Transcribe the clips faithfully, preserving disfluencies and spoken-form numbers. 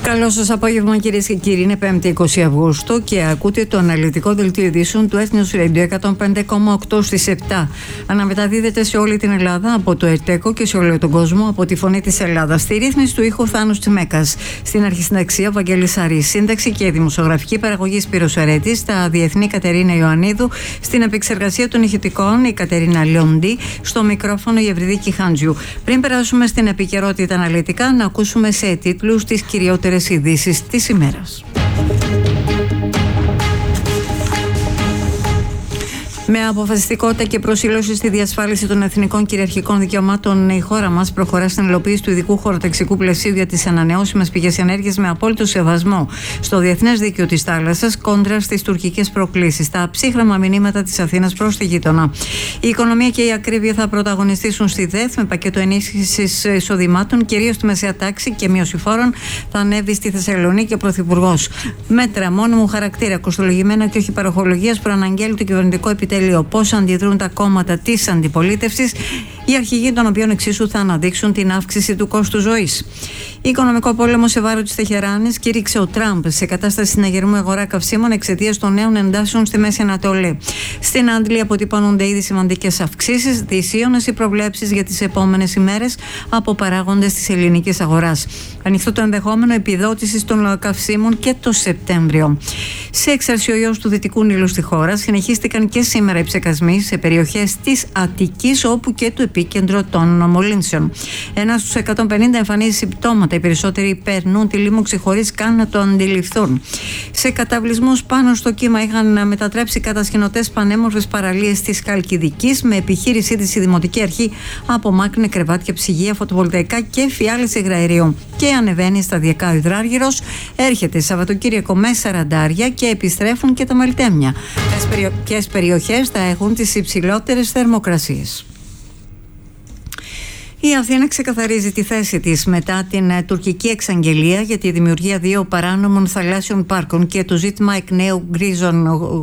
Καλό σας απόγευμα, κυρίες και κύριοι. Είναι πέμπτη είκοσι Αυγούστου και ακούτε το αναλυτικό δελτίο ειδήσεων του Ethnos Radio εκατόν πέντε κόμμα οκτώ στις επτά. Αναμεταδίδεται σε όλη την Ελλάδα από το ΕΡΤΕΚΟ και σε όλο τον κόσμο από τη Φωνή της Ελλάδας. Στη ρύθμιση του ήχου Θάνος Τσιμέκας. Στην αρχισυνταξία Βαγγέλης Αρής. Σύνταξη και δημοσιογραφική παραγωγή Σπύρος Ερέτης. Στα διεθνή Κατερίνα Ιωαννίδου. Στην επεξεργασία των ηχητικών η Κατερίνα Λιοντή. Στο μικρόφωνο η Ευρυδίκη Χάντζιου. Πριν περάσουμε στην επικαιρότητα αναλυτικά, να ακούσουμε σε τίτλους τις κυριότερες ειδήσεις της ημέρας. Με αποφασιστικότητα και προσήλωση στη διασφάλιση των εθνικών κυριαρχικών δικαιωμάτων, η χώρα μας προχωρά στην υλοποίηση του ειδικού χωροταξικού πλαισίου για τις ανανεώσιμες πηγές ενέργειας με απόλυτο σεβασμό στο διεθνές δίκαιο της θάλασσας κόντρα στις τουρκικές προκλήσεις. Τα ψύχραμα μηνύματα της Αθήνας προς τη γείτονα. Η οικονομία και η ακρίβεια θα πρωταγωνιστήσουν στη ΔΕΘ με πακέτο ενίσχυσης εισοδημάτων, κυρίως στη μεσαία τάξη και μείωση φόρων. Θα ανέβει στη Θεσσαλονίκη ο Πρωθυπουργός. Μέτρα μόνιμου χαρακτήρα, κοστολογημένα και όχι παροχολογίας, προαναγγέλει το κυβερνητικό επιτέλειο. Πώς αντιδρούν τα κόμματα της αντιπολίτευσης, οι αρχηγοί των οποίων εξίσου θα αναδείξουν την αύξηση του κόστου ζωής. Οικονομικό πόλεμο σε βάρος της Τεχεράνης κήρυξε ο Τραμπ σε κατάσταση συναγερμού αγορά καυσίμων εξαιτίας των νέων εντάσεων στη Μέση Ανατολή. Στην Άντλη αποτυπώνονται ήδη σημαντικές αυξήσεις, δυσίωνες οι προβλέψεις για τις επόμενες ημέρες από παράγοντες της ελληνικής αγοράς. Ανοιχτό το ενδεχόμενο επιδότησης των καυσίμων και το Σεπτέμβριο. Σε εξαρσιογιός του Δυτικού Νείλου στη χώρα συνεχίστηκαν και σήμερα οι ψεκασμοί σε περιοχές της Αττικής, όπου και το επίκεντρο των μολύνσεων. Ένα στους εκατόν πενήντα εμφανίζει συμπτώματα. Οι περισσότεροι περνούν τη λίμωξη χωρίς καν να το αντιληφθούν. Σε καταβλισμούς πάνω στο κύμα είχαν μετατρέψει κατασκηνωτές πανέμορφες παραλίες της Χαλκιδικής, με επιχείρησή της η Δημοτική Αρχή απομάκρυνε κρεβάτια, ψυγεία, φωτοβολταϊκά και φιάλες υγραερίου. Και ανεβαίνει σταδιακά ο υδράργυρος. Έρχεται Σαββατοκύριακο με σαραντάρια και επιστρέφουν και τα μελτέμια. Ποιες περιοχές θα έχουν τις υψηλότερες θερμοκρασίες. Η Αθήνα ξεκαθαρίζει τη θέση της μετά την τουρκική εξαγγελία για τη δημιουργία δύο παράνομων θαλάσσιων πάρκων και το ζήτημα εκ νέου γκρίζων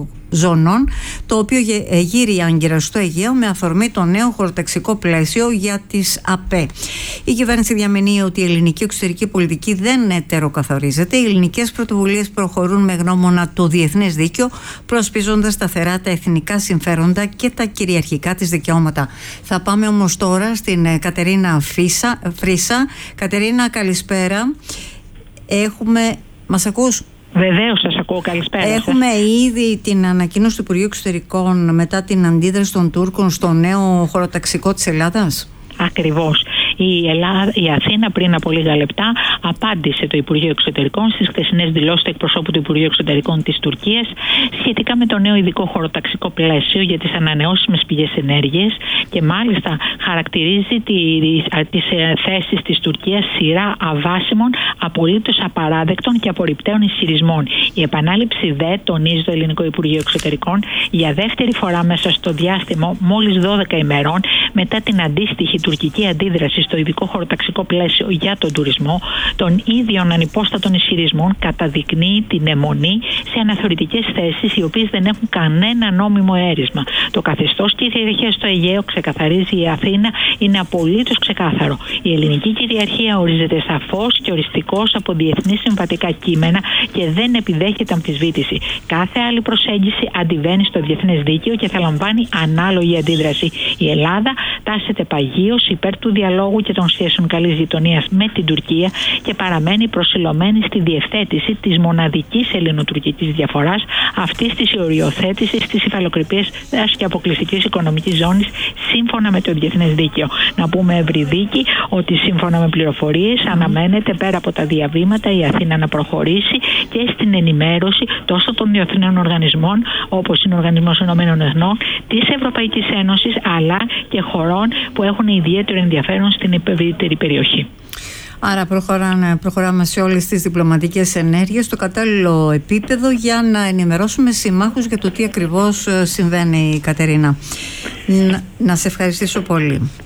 ζωνών, το οποίο γύρει άγκυρα στο Αιγαίο με αφορμή το νέο χωροταξικό πλαίσιο για τις ΑΠΕ. Η κυβέρνηση διαμηνύει ότι η ελληνική εξωτερική πολιτική δεν ετεροκαθορίζεται. Οι ελληνικές πρωτοβουλίες προχωρούν με γνώμονα το διεθνές δίκαιο, προσπίζοντας σταθερά τα εθνικά συμφέροντα και τα κυριαρχικά της δικαιώματα. Θα πάμε όμως τώρα στην Κατερίνα Φίσα, Φρίσα. Κατερίνα, καλησπέρα. Έχουμε... Μας ακούς? Βεβαίως, σας ακούω. Καλησπέρα. Έχουμε ήδη την ανακοίνωση του Υπουργείου Εξωτερικών μετά την αντίδραση των Τούρκων στο νέο χωροταξικό της Ελλάδας. Ακριβώς. Η, Ελλάδα, η Αθήνα πριν από λίγα λεπτά απάντησε το Υπουργείο Εξωτερικών στις χθεσινές δηλώσεις του εκπροσώπου του Υπουργείου Εξωτερικών της Τουρκίας σχετικά με το νέο ειδικό χωροταξικό πλαίσιο για τις ανανεώσιμες πηγές ενέργειας και μάλιστα χαρακτηρίζει τις θέσεις της Τουρκίας σειρά αβάσιμων, απολύτως απαράδεκτων και απορριπταίων ισχυρισμών. Η επανάληψη δε, τονίζει το Ελληνικό Υπουργείο Εξωτερικών, για δεύτερη φορά μέσα στο διάστημα μόλις δώδεκα ημερών μετά την αντίστοιχη τουρκική αντίδραση στο ειδικό χωροταξικό πλαίσιο για τον τουρισμό, των ίδιων ανυπόστατων ισχυρισμών καταδεικνύει την αιμονή σε αναθεωρητικές θέσεις οι οποίες δεν έχουν κανένα νόμιμο έρισμα. Το καθεστώς κυριαρχίας στο Αιγαίο, ξεκαθαρίζει η Αθήνα, είναι απολύτως ξεκάθαρο. Η ελληνική κυριαρχία ορίζεται σαφώς και οριστικώς από διεθνή συμβατικά κείμενα και δεν επιδέχεται αμφισβήτηση. Κάθε άλλη προσέγγιση αντιβαίνει στο διεθνές δίκαιο και θα λαμβάνει ανάλογη αντίδραση. Η Ελλάδα τάσσεται παγίως υπέρ του διαλόγου και των σχέσεων καλής γειτονίας με την Τουρκία και παραμένει προσιλωμένη στη διευθέτηση της μοναδικής ελληνοτουρκικής διαφοράς, αυτής της οριοθέτησης της υφαλοκρηπίας και αποκλειστικής οικονομικής ζώνης σύμφωνα με το διεθνές δίκαιο. Να πούμε, Ευρυδίκη, ότι σύμφωνα με πληροφορίες αναμένεται πέρα από τα διαβήματα η Αθήνα να προχωρήσει και στην ενημέρωση τόσο των διεθνών οργανισμών όπως είναι ο Οργανισμός Ηνωμένων Εθνών, της Ευρωπαϊκής Ένωσης αλλά και χωρών που έχουν ιδιαίτερο ενδιαφέρον στην ευρύτερη περιοχή. Άρα προχωράμε, προχωράμε σε όλες τις διπλωματικές ενέργειες στο κατάλληλο επίπεδο για να ενημερώσουμε συμμάχους για το τι ακριβώς συμβαίνει, Κατερίνα. Να, να σε ευχαριστήσω πολύ.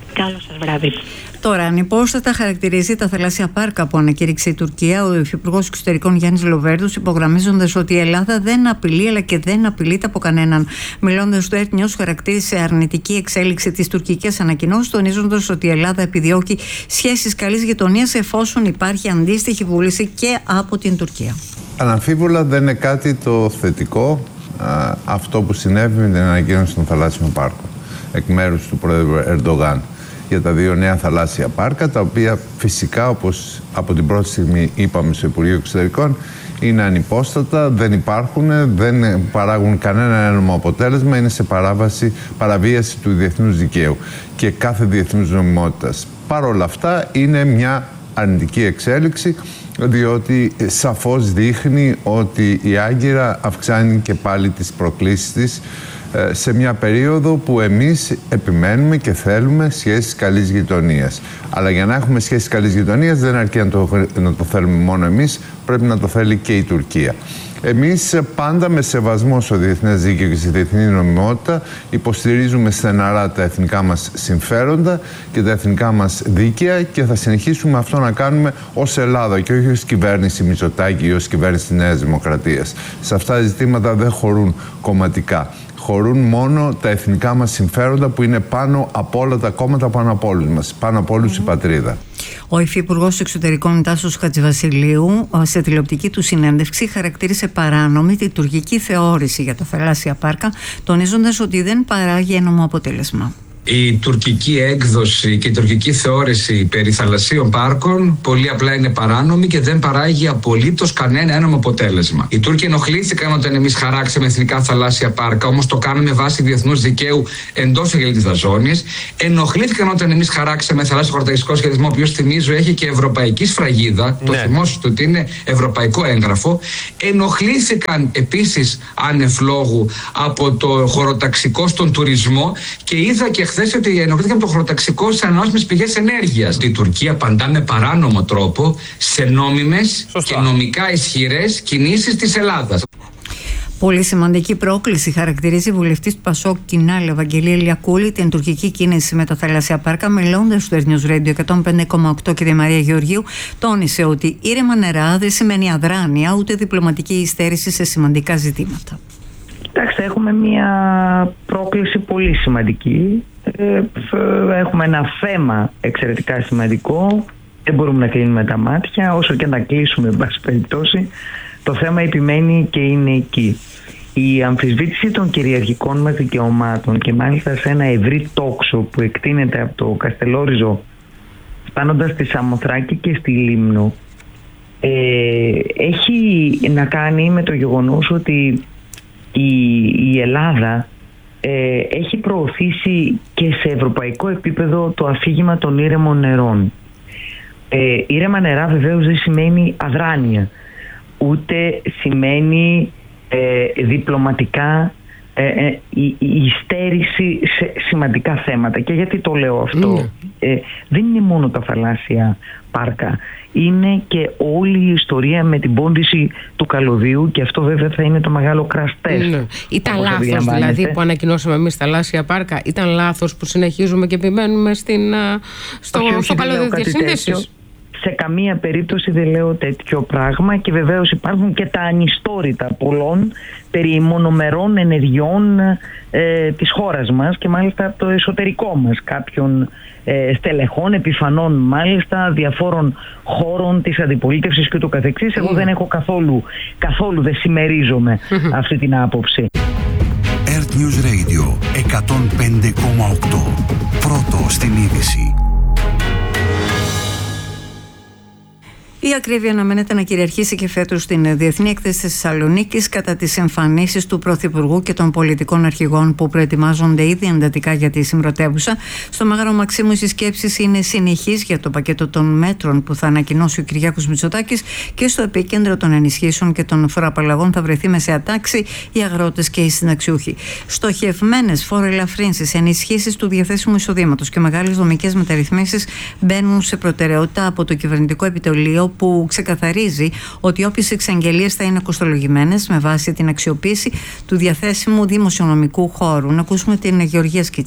Καλό σας βράδυ. Τώρα, ανυπόστατα χαρακτηρίζει τα θαλάσσια πάρκα που ανακήρυξε η Τουρκία ο Υφυπουργός Εξωτερικών Γιάννης Λοβέρδος, υπογραμμίζοντας ότι η Ελλάδα δεν απειλεί αλλά και δεν απειλείται από κανέναν. Μιλώντας στο Earth News, χαρακτήρισε αρνητική εξέλιξη της τουρκικής ανακοινώσης, τονίζοντας ότι η Ελλάδα επιδιώκει σχέσεις καλής γειτονίας εφόσον υπάρχει αντίστοιχη βούληση και από την Τουρκία. Αναμφίβολα δεν είναι κάτι το θετικό α, αυτό που συνέβη με την ανακοίνωση των θαλάσσιων πάρκων εκ μέρους του Πρόεδρου Ερντογάν για τα δύο νέα θαλάσσια πάρκα, τα οποία φυσικά, όπως από την πρώτη στιγμή είπαμε στο Υπουργείο Εξωτερικών, είναι ανυπόστατα, δεν υπάρχουν, δεν παράγουν κανένα ένομο αποτέλεσμα, είναι σε παράβαση, παραβίαση του διεθνούς δικαίου και κάθε διεθνούς νομιμότητας. Παρ' όλα αυτά είναι μια αρνητική εξέλιξη, διότι σαφώς δείχνει ότι η Άγκυρα αυξάνει και πάλι τις προκλήσεις της σε μια περίοδο που εμείς επιμένουμε και θέλουμε σχέσεις καλής γειτονίας. Αλλά για να έχουμε σχέσεις καλής γειτονίας δεν αρκεί να το, να το θέλουμε μόνο εμείς, πρέπει να το θέλει και η Τουρκία. Εμείς πάντα με σεβασμό στο διεθνές δίκαιο και στη διεθνή νομιμότητα υποστηρίζουμε στεναρά τα εθνικά μας συμφέροντα και τα εθνικά μας δίκαια και θα συνεχίσουμε αυτό να κάνουμε ως Ελλάδα και όχι ως κυβέρνηση Μητσοτάκη ή ως κυβέρνηση της Νέας Δημοκρατίας. Σε αυτά τα ζητήματα δεν χωρούν κομματικά. Χωρούν μόνο τα εθνικά μας συμφέροντα που είναι πάνω από όλα τα κόμματα, πάνω από όλους μας, πάνω από όλους η πατρίδα. Ο Υφυπουργός Εξωτερικών Τάσος Χατζηβασιλείου σε τηλεοπτική του συνέντευξη χαρακτήρισε παράνομη τη τουρκική θεώρηση για τα θαλάσσια πάρκα, τονίζοντας ότι δεν παράγει ένομο αποτέλεσμα. Η τουρκική έκδοση και η τουρκική θεώρηση περί θαλασσίων πάρκων πολύ απλά είναι παράνομη και δεν παράγει απολύτως κανένα ένομο αποτέλεσμα. Οι Τούρκοι ενοχλήθηκαν όταν εμείς χαράξαμε εθνικά θαλάσσια πάρκα, όμως το κάνουμε βάσει διεθνούς δικαίου εντός εγκαταλειτής ζώνης. Ενοχλήθηκαν όταν εμείς χαράξαμε θαλάσσιο χωροταξικό σχεδιασμό, ο οποίος θυμίζω έχει και ευρωπαϊκή σφραγίδα. Ναι. Το θυμόσαστε ότι είναι ευρωπαϊκό έγγραφο. Ενοχλήθηκαν επίσης ανεφλόγου από το χωροταξικό στον τουρισμό και είδα και χθες ότι ενοχλήθηκαν το χωροταξικό σε ανανεώσιμες πηγές ενέργειας. Η Τουρκία απαντά με παράνομο τρόπο σε νόμιμες και νομικά ισχυρές κινήσεις της Ελλάδας. Πολύ σημαντική πρόκληση χαρακτηρίζει η βουλευτής του Πασόκ Κινάλ, Ευαγγελία Λιακούλη, την τουρκική κίνηση με τα θαλάσσια πάρκα. Μιλώντας στο Earth News Radio εκατόν πέντε κόμμα οκτώ και τη Μαρία Γεωργίου, τόνισε ότι ήρεμα νερά δεν σημαίνει αδράνεια ούτε διπλωματική υστέρηση σε σημαντικά ζητήματα. Κοιτάξτε, έχουμε μια πρόκληση πολύ σημαντική. Έχουμε ένα θέμα εξαιρετικά σημαντικό. Δεν μπορούμε να κλείνουμε τα μάτια, όσο και να κλείσουμε, εν πάση περιπτώσει. Το θέμα επιμένει και είναι εκεί. Η αμφισβήτηση των κυριαρχικών μας δικαιωμάτων και μάλιστα σε ένα ευρύ τόξο που εκτείνεται από το Καστελόριζο φτάνοντας στη Σαμοθράκη και στη Λίμνο ε, έχει να κάνει με το γεγονός ότι η, η Ελλάδα ε, έχει προωθήσει και σε ευρωπαϊκό επίπεδο το αφήγημα των ήρεμων νερών. Ε, ήρεμα νερά βεβαίως δεν σημαίνει αδράνεια, ούτε σημαίνει ε, διπλωματικά ε, ε, η, η υστέρηση σε σημαντικά θέματα. Και γιατί το λέω αυτό? Mm. Ε, δεν είναι μόνο τα θαλάσσια πάρκα, είναι και όλη η ιστορία με την πόντιση του καλωδίου, και αυτό βέβαια θα είναι το μεγάλο crash test. Mm. Ήταν λάθος δηλαδή που ανακοινώσαμε εμείς τα θαλάσσια πάρκα? Ήταν λάθος που συνεχίζουμε και επιμένουμε στην, στο, όχι, στο καλώδιο διασύνδεσης? Σε καμία περίπτωση δεν λέω τέτοιο πράγμα, και βεβαίως υπάρχουν και τα ανιστόρητα πολλών περί μονομερών ενεργειών ε, της χώρας μας, και μάλιστα από το εσωτερικό μας, κάποιων ε, στελεχών, επιφανών μάλιστα, διαφόρων χώρων της αντιπολίτευσης και το καθεξής. Εγώ mm. δεν έχω καθόλου, καθόλου δεν συμμερίζομαι mm-hmm. αυτή την άποψη. Earth News Radio εκατόν πέντε κόμμα οκτώ. Πρώτο στην είδηση. Η ακρίβεια αναμένεται να κυριαρχήσει και φέτος στην Διεθνή Έκθεση της Θεσσαλονίκης κατά τις εμφανίσεις του Πρωθυπουργού και των πολιτικών αρχηγών που προετοιμάζονται ήδη εντατικά για τη συμπρωτεύουσα. Στο Μέγαρο Μαξίμου οι συσκέψεις είναι συνεχείς για το πακέτο των μέτρων που θα ανακοινώσει ο Κυριάκος Μητσοτάκης, και στο επίκεντρο των ενισχύσεων και των φοροαπαλλαγών θα βρεθεί μεσαία τάξη, οι αγρότες και οι συνταξιούχοι. Στοχευμένες φοροελαφρύνσεις, ενισχύσεις του διαθέσιμου εισοδήματος και μεγάλες δομικές μεταρρυθμίσεις μπαίνουν σε προτεραιότητα από το κυβερνητικό επιτελείο, που ξεκαθαρίζει ότι όποιες εξαγγελίες θα είναι κοστολογημένες με βάση την αξιοποίηση του διαθέσιμου δημοσιονομικού χώρου. Να ακούσουμε την Γεωργία Σκιτζή.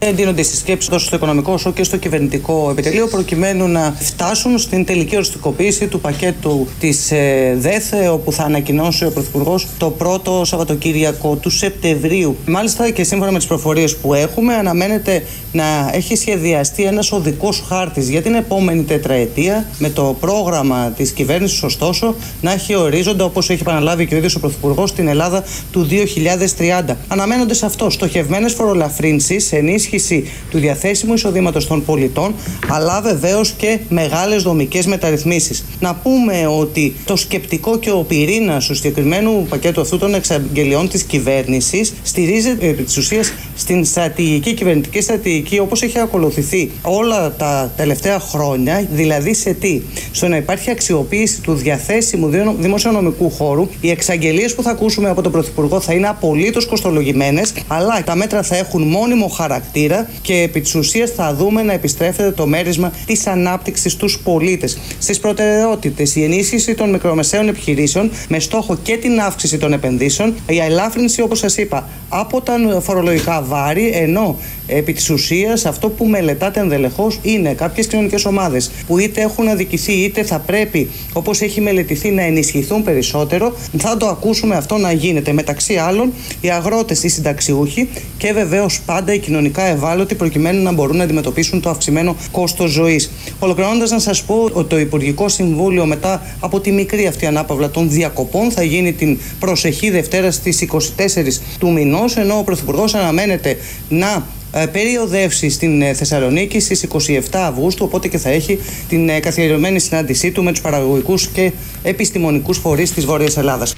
εντείνονται στις σκέψεις τόσο στο οικονομικό όσο και στο κυβερνητικό επιτελείο, προκειμένου να φτάσουν στην τελική οριστικοποίηση του πακέτου της ΔΕΘ, όπου θα ανακοινώσει ο Πρωθυπουργός το πρώτο Σαββατοκύριακο του Σεπτεμβρίου. Μάλιστα, και σύμφωνα με τις προφορίες που έχουμε, αναμένεται να έχει σχεδιαστεί ένας οδικός χάρτης για την επόμενη τετραετία, με το πρόγραμμα της κυβέρνησης, ωστόσο, να έχει ορίζοντα, όπως έχει επαναλάβει και ο ίδιος ο Πρωθυπουργός, στην Ελλάδα του δύο χιλιάδες τριάντα. Αναμένονται σε αυτό στοχευμένες φορολαφρύνσεις, ενίσχυση του διαθέσιμου εισοδήματος των πολιτών, αλλά βεβαίως και μεγάλες δομικές μεταρρυθμίσεις. Να πούμε ότι το σκεπτικό και ο πυρήνας του συγκεκριμένου πακέτου αυτού των εξαγγελιών της κυβέρνησης στηρίζεται επί της ουσίας στην στρατηγική, κυβερνητική στρατηγική, όπως έχει ακολουθηθεί όλα τα τελευταία χρόνια. Δηλαδή σε τι? Στο να υπάρχει αξιοποίηση του διαθέσιμου δημοσιονομικού χώρου. Οι εξαγγελίες που θα ακούσουμε από τον Πρωθυπουργό θα είναι απολύτως κοστολογημένες, αλλά τα μέτρα θα έχουν μόνιμο χαρακτήρα και επί της ουσίας θα δούμε να επιστρέφεται το μέρισμα της ανάπτυξης στους πολίτες. Στις προτεραιότητες, η ενίσχυση των μικρομεσαίων επιχειρήσεων με στόχο και την αύξηση των επενδύσεων, η ελάφρυνση, όπως σας είπα, από τα φορολογικά βάρη, ενώ επί της ουσίας αυτό που μελετάτε ενδελεχώς είναι κάποιες κοινωνικές ομάδες που είτε έχουν αδικηθεί είτε θα πρέπει, όπως έχει μελετηθεί, να ενισχυθούν περισσότερο. Θα το ακούσουμε αυτό να γίνεται. Μεταξύ άλλων, οι αγρότες, οι συνταξιούχοι και βεβαίως πάντα οι κοινωνικά ευάλωτοι, προκειμένου να μπορούν να αντιμετωπίσουν το αυξημένο κόστος ζωής. Ολοκληρώνοντας, να σας πω ότι το Υπουργικό Συμβούλιο, μετά από τη μικρή αυτή ανάπαυλα των διακοπών, θα γίνει την προσεχή Δευτέρα στις είκοσι τέσσερις του μηνός, ενώ ο Πρωθυπουργός αναμένεται να περιοδεύσει στην Θεσσαλονίκη στις είκοσι επτά Αυγούστου, οπότε και θα έχει την καθιερωμένη συνάντησή του με τους παραγωγικούς και επιστημονικούς φορείς της Βόρειας Ελλάδας.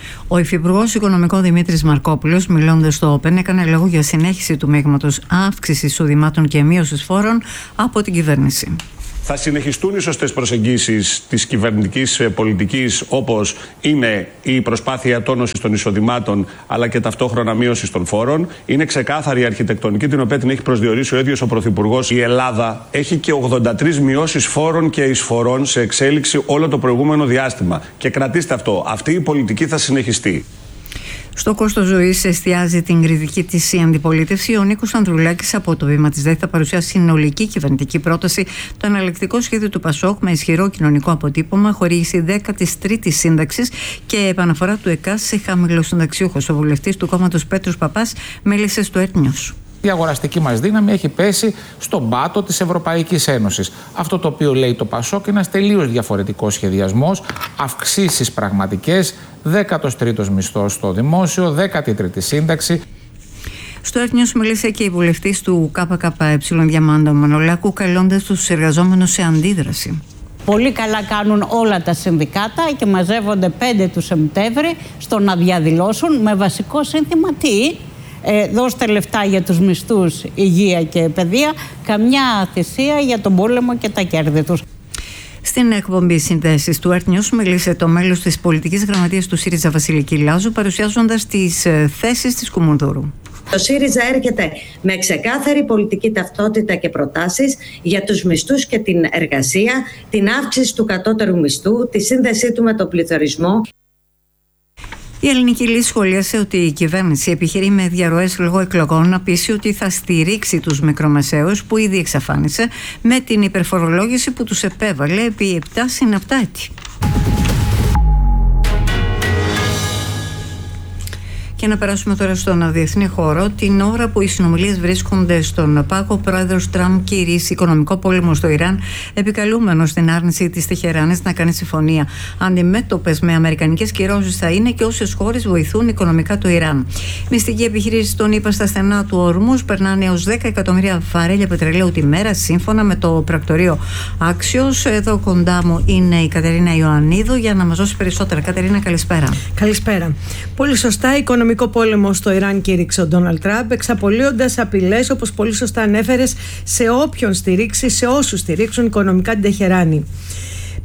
Ο Υφυπουργός Οικονομικών Δημήτρης Μαρκόπουλος, μιλώντας στο Όπεν, έκανε λόγο για συνέχιση του μέγματος αύξησης εισοδημάτων και μείωσης φόρων από την κυβέρνηση. Θα συνεχιστούν οι σωστές προσεγγίσεις της κυβερνητικής πολιτικής, όπως είναι η προσπάθεια τόνωσης των εισοδημάτων αλλά και ταυτόχρονα μείωσης των φόρων. Είναι ξεκάθαρη η αρχιτεκτονική, την οποία την έχει προσδιορίσει ο ίδιος ο Πρωθυπουργός. Η Ελλάδα έχει και ογδόντα τρεις μειώσεις φόρων και εισφορών σε εξέλιξη όλο το προηγούμενο διάστημα. Και κρατήστε αυτό, αυτή η πολιτική θα συνεχιστεί. Στο κόστος ζωής εστιάζει την κριτική της η αντιπολίτευση. Ο Νίκος Ανδρουλάκης από το βήμα της ΔΕΘ θα παρουσιάσει συνολική κυβερνητική πρόταση, το εναλλακτικό σχέδιο του ΠΑΣΟΚ με ισχυρό κοινωνικό αποτύπωμα, χορήγηση δέκατης τρίτης σύνταξης και επαναφορά του ΕΚΑΣ σε χαμηλοσυνταξιούχος. Ο βουλευτής του κόμματος Πέτρος Παπάς μίλησε στο Ert News. Η αγοραστική μας δύναμη έχει πέσει στον πάτο της Ευρωπαϊκής Ένωσης. Αυτό το οποίο λέει το ΠΑΣΟΚ είναι ένας τελείως διαφορετικός σχεδιασμός, αυξήσεις πραγματικές, δέκατος τρίτος μισθός στο δημόσιο, δέκατη τρίτη σύνταξη. Στο Ert News μίλησε και η βουλευτής του ΚΚΕ Διαμάντο Μανολάκου, καλώντας τους εργαζόμενους σε αντίδραση. Πολύ καλά κάνουν όλα τα συνδικάτα και μαζεύονται πέντε του Σεπτέμβρη στο να διαδηλώσουν με βασικό σύνθημα τι? Ε, δώστε λεφτά για τους μισθούς, υγεία και παιδεία, καμιά θυσία για τον πόλεμο και τα κέρδη τους. Στην εκπομπή Συνδέσεις του Ert News μίλησε το μέλος της πολιτικής γραμματείας του ΣΥΡΙΖΑ Βασιλική Λάζου, παρουσιάζοντας τις ε, θέσεις της Κουμουνδούρου. Το ΣΥΡΙΖΑ έρχεται με ξεκάθαρη πολιτική ταυτότητα και προτάσεις για τους μισθούς και την εργασία, την αύξηση του κατώτερου μισθού, τη σύνδεσή του με τον πληθωρισμό. Η Ελληνική Λύση σχολίασε ότι η κυβέρνηση επιχειρεί με διαρροές λόγω εκλογών να πείσει ότι θα στηρίξει τους μικρομεσαίους που ήδη εξαφάνισε με την υπερφορολόγηση που τους επέβαλε επί επτά συναπτά έτη. Και να περάσουμε τώρα στον διεθνή χώρο. Την ώρα που οι συνομιλίες βρίσκονται στον πάγο, ο πρόεδρος Τραμπ κηρύσσει οικονομικό πόλεμο στο Ιράν, επικαλούμενος στην άρνηση της Τεχεράνης να κάνει συμφωνία. Αντιμέτωπες με αμερικανικές κυρώσεις θα είναι και όσες χώρες βοηθούν οικονομικά το Ιράν. Μυστική επιχείρηση των ΗΠΑ στα στενά του Ορμούζ περνάνε έως δέκα εκατομμύρια βαρέλια πετρελαίου τη μέρα, σύμφωνα με το πρακτορείο Άξιος. Εδώ κοντά μου είναι η Κατερίνα Ιωαννίδου για να μας δώσει περισσότερα. Κατερίνα, καλησπέρα. Καλησπέρα. Πολύ σωστά, οικονομικό πόλεμο στο Ιράν κήρυξε ο Ντόναλντ Τραμπ, εξαπολύοντας απειλές, όπως πολύ σωστά ανέφερες, σε όποιον στηρίξει, σε όσους στηρίξουν οικονομικά την Τεχεράνη.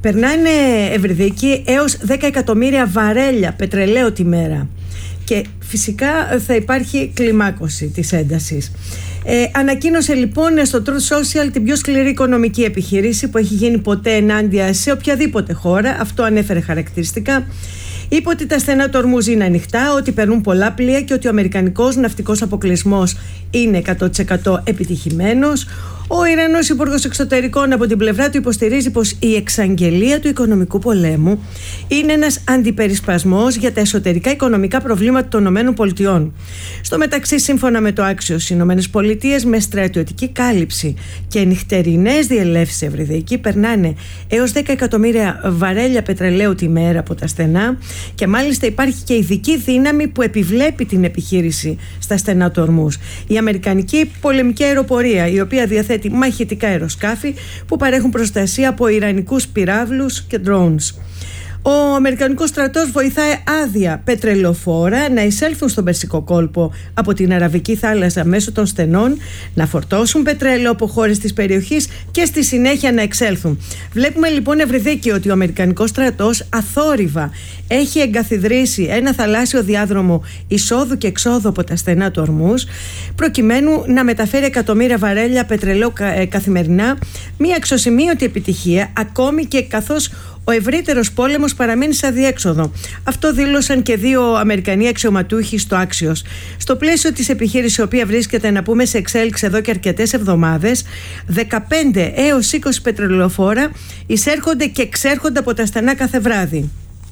Περνάνε ευρυδίκη έως δέκα εκατομμύρια βαρέλια πετρελαίου τη μέρα. Και φυσικά θα υπάρχει κλιμάκωση της έντασης. Ε, ανακοίνωσε λοιπόν στο Truth Social την πιο σκληρή οικονομική επιχείρηση που έχει γίνει ποτέ ενάντια σε οποιαδήποτε χώρα. Αυτό ανέφερε χαρακτηριστικά. Είπε ότι τα στενά του Ορμούζ είναι ανοιχτά, ότι περνούν πολλά πλοία και ότι ο αμερικανικός ναυτικός αποκλεισμός είναι εκατό τοις εκατό επιτυχημένος. Ο Ιρανός Υπουργός Εξωτερικών από την πλευρά του υποστηρίζει πως η εξαγγελία του οικονομικού πολέμου είναι ένας αντιπερισπασμός για τα εσωτερικά οικονομικά προβλήματα των ΗΠΑ. Στο μεταξύ, σύμφωνα με το Axios, οι ΗΠΑ με στρατιωτική κάλυψη και νυχτερινές διελεύσεις ευρυδική περνάνε έως δέκα εκατομμύρια βαρέλια πετρελαίου τη μέρα από τα στενά και μάλιστα υπάρχει και ειδική δύναμη που επιβλέπει την επιχείρηση στα στενά του Ορμούζ. Η Αμερικανική πολεμική αεροπορία, η οποία διαθέτει μαχητικά αεροσκάφη που παρέχουν προστασία από ιρανικούς πυράβλους και drones. Ο Αμερικανικός στρατός βοηθάει άδεια πετρελοφόρα να εισέλθουν στον Περσικό κόλπο από την Αραβική θάλασσα μέσω των στενών, να φορτώσουν πετρέλαιο από χώρες της περιοχής και στη συνέχεια να εξέλθουν. Βλέπουμε λοιπόν ευρυδίκη ότι ο Αμερικανικός στρατός αθόρυβα έχει εγκαθιδρύσει ένα θαλάσσιο διάδρομο εισόδου και εξόδου από τα στενά του Ορμούζ, προκειμένου να μεταφέρει εκατομμύρια βαρέλια πετρελαίου καθημερινά, μια αξιοσημείωτη επιτυχία ακόμη και καθώς ο ευρύτερος πόλεμος παραμένει σε αδιέξοδο. Αυτό δήλωσαν και δύο Αμερικανοί αξιωματούχοι στο Axios. Στο πλαίσιο της επιχείρησης, η οποία βρίσκεται, να πούμε, σε εξέλιξη εδώ και αρκετές εβδομάδες, δεκαπέντε έως είκοσι πετρελαιοφόρα εισέρχονται και εξέρχονται από τα στενά κάθε βράδυ.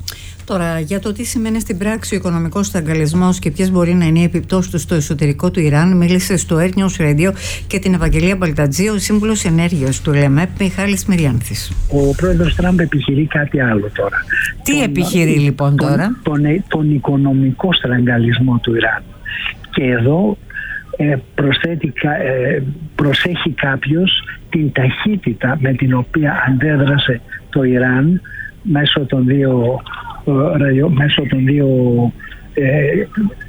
Τώρα, για το τι σημαίνει στην πράξη ο οικονομικός στραγγαλισμός και ποιες μπορεί να είναι οι επιπτώσεις του στο εσωτερικό του Ιράν, μίλησε στο Air News Radio και την Ευαγγελία Μπαλτατζή ο σύμβουλος ενέργειας του ΕΛΕΜΕΠ Μιχάλης Μυριάνθης. Ο πρόεδρος Τραμπ επιχειρεί κάτι άλλο τώρα. Τι τον, επιχειρεί τον, λοιπόν τώρα? Τον, τον, τον οικονομικό στραγγαλισμό του Ιράν. Και εδώ ε, προσθέτει, ε, προσέχει κάποιος την ταχύτητα με την οποία αντέδρασε το Ιράν μέσω των δύο μέσω των δύο ε, ε,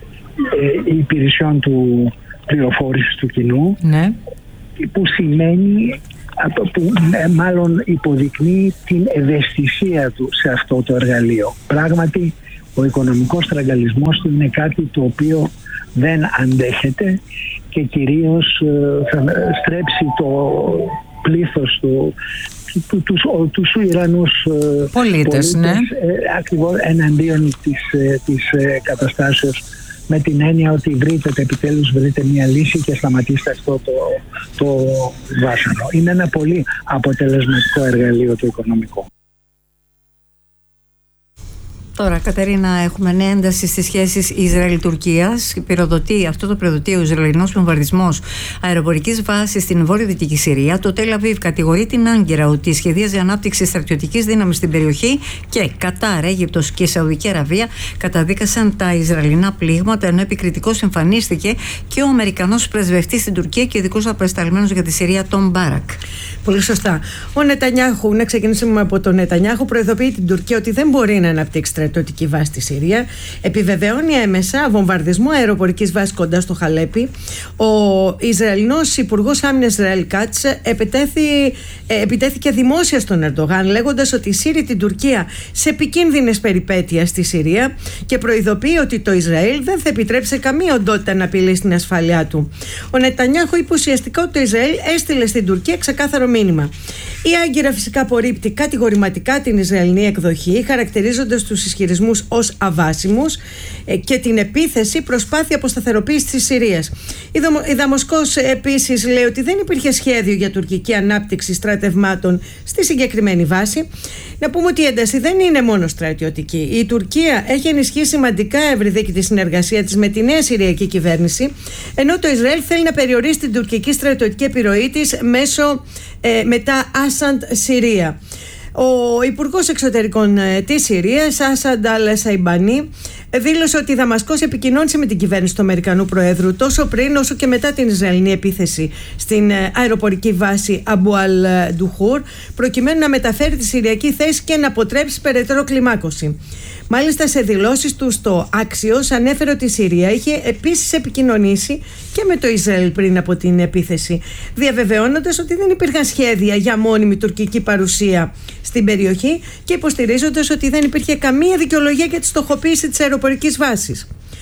υπηρεσιών του πληροφόρησης του κοινού, ναι, που σημαίνει, που ε, μάλλον υποδεικνύει την ευαισθησία του σε αυτό το εργαλείο. Πράγματι, ο οικονομικός στραγγαλισμός του είναι κάτι το οποίο δεν αντέχεται και κυρίως ε, θα στρέψει το πλήθος του Του, τους, τους Ιρανούς πολίτες, πολίτες ναι. ε, ακριβώς εναντίον της, ε, της ε, καταστάσεως, με την έννοια ότι βρείτε επιτέλους βρείτε μια λύση και σταματήστε αυτό το, το βάσανο. Είναι ένα πολύ αποτελεσματικό εργαλείο το οικονομικό. Τώρα, Κατερίνα, έχουμε νέα ένταση στις σχέσεις Ισραήλ-Τουρκίας. Πυροδοτεί, αυτό το πυροδοτεί ο Ισραηλινός βομβαρδισμός αεροπορικής βάσης στην βορειοδυτική Συρία. Το Τελ Αβίβ κατηγορεί την Άγκυρα ότι σχεδίαζε ανάπτυξη στρατιωτικής δύναμης στην περιοχή και Κατάρ, Αίγυπτος και Σαουδική Αραβία καταδίκασαν τα Ισραηλινά πλήγματα, ενώ επικριτικός εμφανίστηκε και ο Αμερικανός πρεσβευτής στην Τουρκία και ειδικός απεσταλμένος για τη Συρία, Τον Μπάρακ. Πολύ σωστά. Ο Νετανιάχου, να ξεκινήσουμε από τον Νετανιάχου, προειδοποιεί την Τουρκία ότι δεν μπορεί να αναπτύξει στρατιωτική βάση στη Συρία. Επιβεβαιώνει έμεσα βομβαρδισμό αεροπορικής βάσης κοντά στο Χαλέπι. Ο Ισραηλινός Υπουργός Άμυνας Ισραήλ Κάτς επιτέθηκε δημόσια στον Ερντογάν, λέγοντας ότι σύρει την Τουρκία σε επικίνδυνες περιπέτειες στη Συρία και προειδοποιεί ότι το Ισραήλ δεν θα επιτρέψει καμία οντότητα να απειλήσει την ασφάλειά του. Ο Νετανιάχου είπε ουσιαστικά ότι το Ισραήλ έστειλε στην Τουρκία ξεκάθαρο μήνυμα. Η Άγκυρα φυσικά απορρίπτει κατηγορηματικά την Ισραηλινή εκδοχή, χαρακτηρίζοντας τους ισχυρισμούς ως αβάσιμους και την επίθεση προσπάθεια αποσταθεροποίησης της Συρίας. Η Δαμασκός επίσης λέει ότι δεν υπήρχε σχέδιο για τουρκική ανάπτυξη στρατευμάτων στη συγκεκριμένη βάση. Να πούμε ότι η ένταση δεν είναι μόνο στρατιωτική. Η Τουρκία έχει ενισχύσει σημαντικά ευρυδίκη τη συνεργασία της με τη νέα Συριακή κυβέρνηση, ενώ το Ισραήλ θέλει να περιορίσει την τουρκική στρατιωτική επιρροή της μέσω ε, μετά Άσαντ Συρία. Ο Υπουργός Εξωτερικών της Συρίας, Άσαντ Αλ-Σαϊμπανί, δήλωσε ότι η Δαμασκός επικοινώνησε με την κυβέρνηση του Αμερικανού Προέδρου τόσο πριν όσο και μετά την Ισραηλινή επίθεση στην αεροπορική βάση Αμπού Αλ-Ντουχούρ, προκειμένου να μεταφέρει τη Συριακή θέση και να αποτρέψει περαιτέρω κλιμάκωση. Μάλιστα, σε δηλώσεις του στο Axios ανέφερε ότι η Συρία είχε επίσης επικοινωνήσει και με το Ισραήλ πριν από την επίθεση, διαβεβαιώνοντας ότι δεν υπήρχαν σχέδια για μόνιμη τουρκική παρουσία στην περιοχή και υποστηρίζοντας ότι δεν υπήρχε καμία δικαιολογία για τη στοχοποίηση της αεροπορικής βάσης.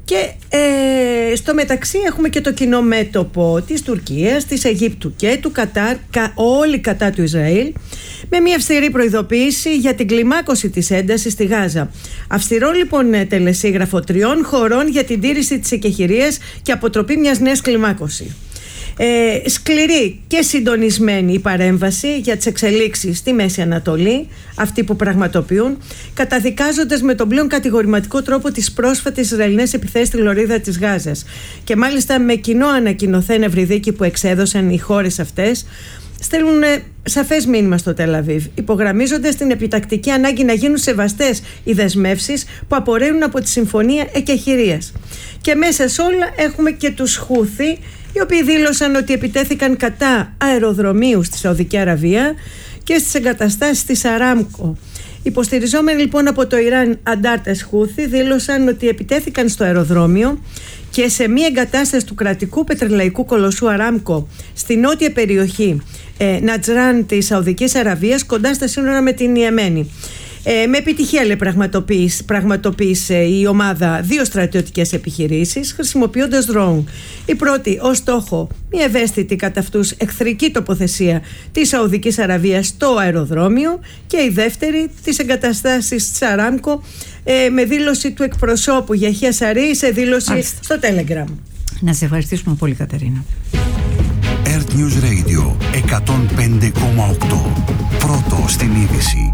Και ε, στο μεταξύ έχουμε και το κοινό μέτωπο της Τουρκίας, της Αιγύπτου και του Κατάρ, κα, όλοι κατά του Ισραήλ, με μια αυστηρή προειδοποίηση για την κλιμάκωση της έντασης στη Γάζα. Αυστηρό λοιπόν τελεσίγραφο τριών χωρών για την τήρηση της εκεχηρίας και αποτροπή μιας νέας κλιμάκωση. Ε, σκληρή και συντονισμένη η παρέμβαση για τις εξελίξεις στη Μέση Ανατολή, αυτοί που πραγματοποιούν, καταδικάζοντας με τον πλέον κατηγορηματικό τρόπο τις πρόσφατες Ισραηλινές επιθέσεις στη λωρίδα της Γάζας. Και μάλιστα με κοινό ανακοινωθέν ευρυδίκη που εξέδωσαν οι χώρες αυτές, στέλνουν σαφές μήνυμα στο Τελ Αβίβ, υπογραμμίζοντας την επιτακτική ανάγκη να γίνουν σεβαστές οι δεσμεύσεις που απορρέουν από τη Συμφωνία Εκεχηρίας. Και μέσα σε όλα έχουμε και τους Χούθη, οι οποίοι δήλωσαν ότι επιτέθηκαν κατά αεροδρομίου στη Σαουδική Αραβία και στις εγκαταστάσεις της Αράμκο. Υποστηριζόμενοι λοιπόν από το Ιράν αντάρτες Χούθη δήλωσαν ότι επιτέθηκαν στο αεροδρόμιο και σε μία εγκατάσταση του κρατικού πετρελαϊκού κολοσσού Αράμκο στη νότια περιοχή ε, Νατζράν της Σαουδικής Αραβίας, κοντά στα σύνορα με την Ιεμένη. Ε, με επιτυχία λέει, πραγματοποίησε, πραγματοποίησε η ομάδα δύο στρατιωτικές επιχειρήσεις χρησιμοποιώντας drone. Η πρώτη ως στόχο μια ευαίσθητη κατά αυτούς εχθρική τοποθεσία της Σαουδικής Αραβίας στο αεροδρόμιο και η δεύτερη τις εγκαταστάσεις της Αράμκο, ε, με δήλωση του εκπροσώπου Γιαχία Σαρή σε δήλωση Άλιστα. στο Telegram. Να σε ευχαριστήσουμε πολύ, Κατερίνα. Earth News Radio εκατόν πέντε κόμμα οκτώ. Πρώτο στην είδηση.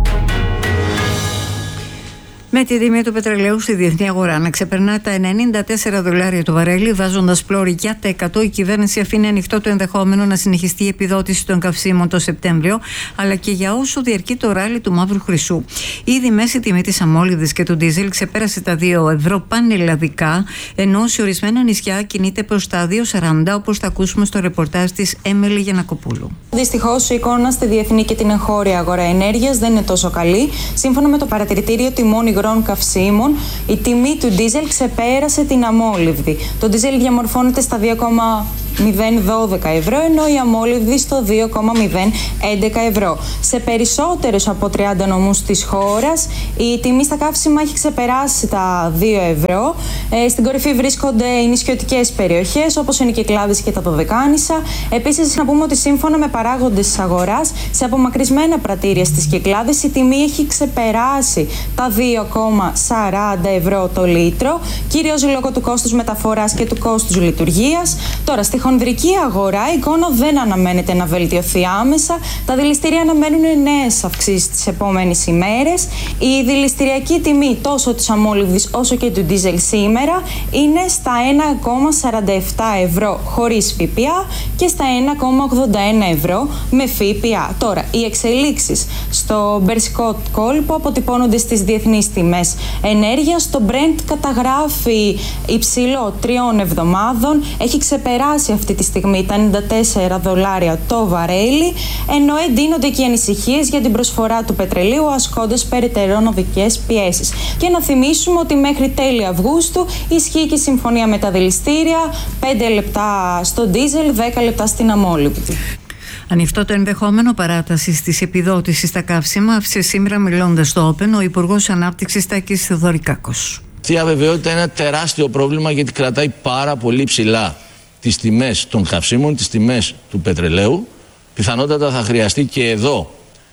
Με τη τιμή του πετρελαίου στη διεθνή αγορά να ξεπερνά τα ενενήντα τέσσερα δολάρια το βαρέλι, βάζοντας πλώρη για τα εκατό, η κυβέρνηση αφήνει ανοιχτό το ενδεχόμενο να συνεχιστεί η επιδότηση των καυσίμων το Σεπτέμβριο, αλλά και για όσο διαρκεί το ράλι του μαύρου χρυσού. Ήδη μέση τιμή της αμόλυβδης και του ντίζελ ξεπέρασε τα δύο ευρώ πανελλαδικά, ενώ σε ορισμένα νησιά κινείται προς τα δύο σαράντα, όπως θα ακούσουμε στο ρεπορτάζ της Έμελη Γιαννακοπούλου. Δυστυχώς, η εικόνα στη διεθνή και την εγχώρια αγορά ενέργειας δεν είναι τόσο καλή. Σύμφωνα με το παρατηρητήριο τιμών υγρών καυσίμων, η τιμή του ντίζελ ξεπέρασε την αμόλυβδη. Το ντίζελ διαμορφώνεται στα δύο κόμμα μηδέν δώδεκα ευρώ, ενώ η αμόλυβδη στο δύο κόμμα μηδέν έντεκα ευρώ. Σε περισσότερους από τριάντα νομούς της χώρας, η τιμή στα καύσιμα έχει ξεπεράσει τα δύο ευρώ. Ε, στην κορυφή βρίσκονται οι νησιωτικές περιοχές, όπως είναι οι Κυκλάδες και τα Δωδεκάνησα. Επίσης, να πούμε ότι σύμφωνα με παράγοντες της αγοράς, σε απομακρυσμένα πρατήρια στις Κυκλάδες, η τιμή έχει ξεπεράσει τα δύο κόμμα σαράντα ευρώ το λίτρο, κυρίως λόγω του κόστους μεταφοράς και του κόστους λειτουργίας. Τώρα, στη χονδρική αγορά η εικόνα δεν αναμένεται να βελτιωθεί άμεσα. Τα δηληστήρια αναμένουν νέες αυξήσεις τις επόμενες ημέρες. Η δηληστηριακή τιμή τόσο της αμόλυβδης όσο και του ντίζελ σήμερα είναι στα ένα κόμμα σαράντα επτά ευρώ χωρίς ΦΠΑ και στα ένα κόμμα ογδόντα ένα ευρώ με ΦΠΑ. Τώρα, οι εξελίξεις στο Μπερσικό κόλπο αποτυπώνονται στις διεθνείς τιμές ενέργειας. Το Brent καταγράφει υψηλό τριών εβδομάδων, έχει ξεπεράσει αυτή τη στιγμή τα ενενήντα τέσσερα δολάρια το βαρέλι, ενώ εντείνονται και οι ανησυχίες για την προσφορά του πετρελαίου, ασκώντας περαιτέρω οδικές πιέσεις. Και να θυμίσουμε ότι μέχρι τέλη Αυγούστου ισχύει και η συμφωνία με τα δηληστήρια, πέντε λεπτά στο ντίζελ, δέκα λεπτά στην αμόλυβδη. Ανοιχτό το ενδεχόμενο παράταση τη επιδότηση στα καύσιμα, άφησε σήμερα μιλώντας στο Open ο Υπουργός Ανάπτυξης Τάκης Θεοδωρικάκος. Αυτή η αβεβαιότητα είναι ένα τεράστιο πρόβλημα, γιατί κρατάει πάρα πολύ ψηλά τις τιμές των καυσίμων, τις τιμές του πετρελαίου. Πιθανότατα θα χρειαστεί και εδώ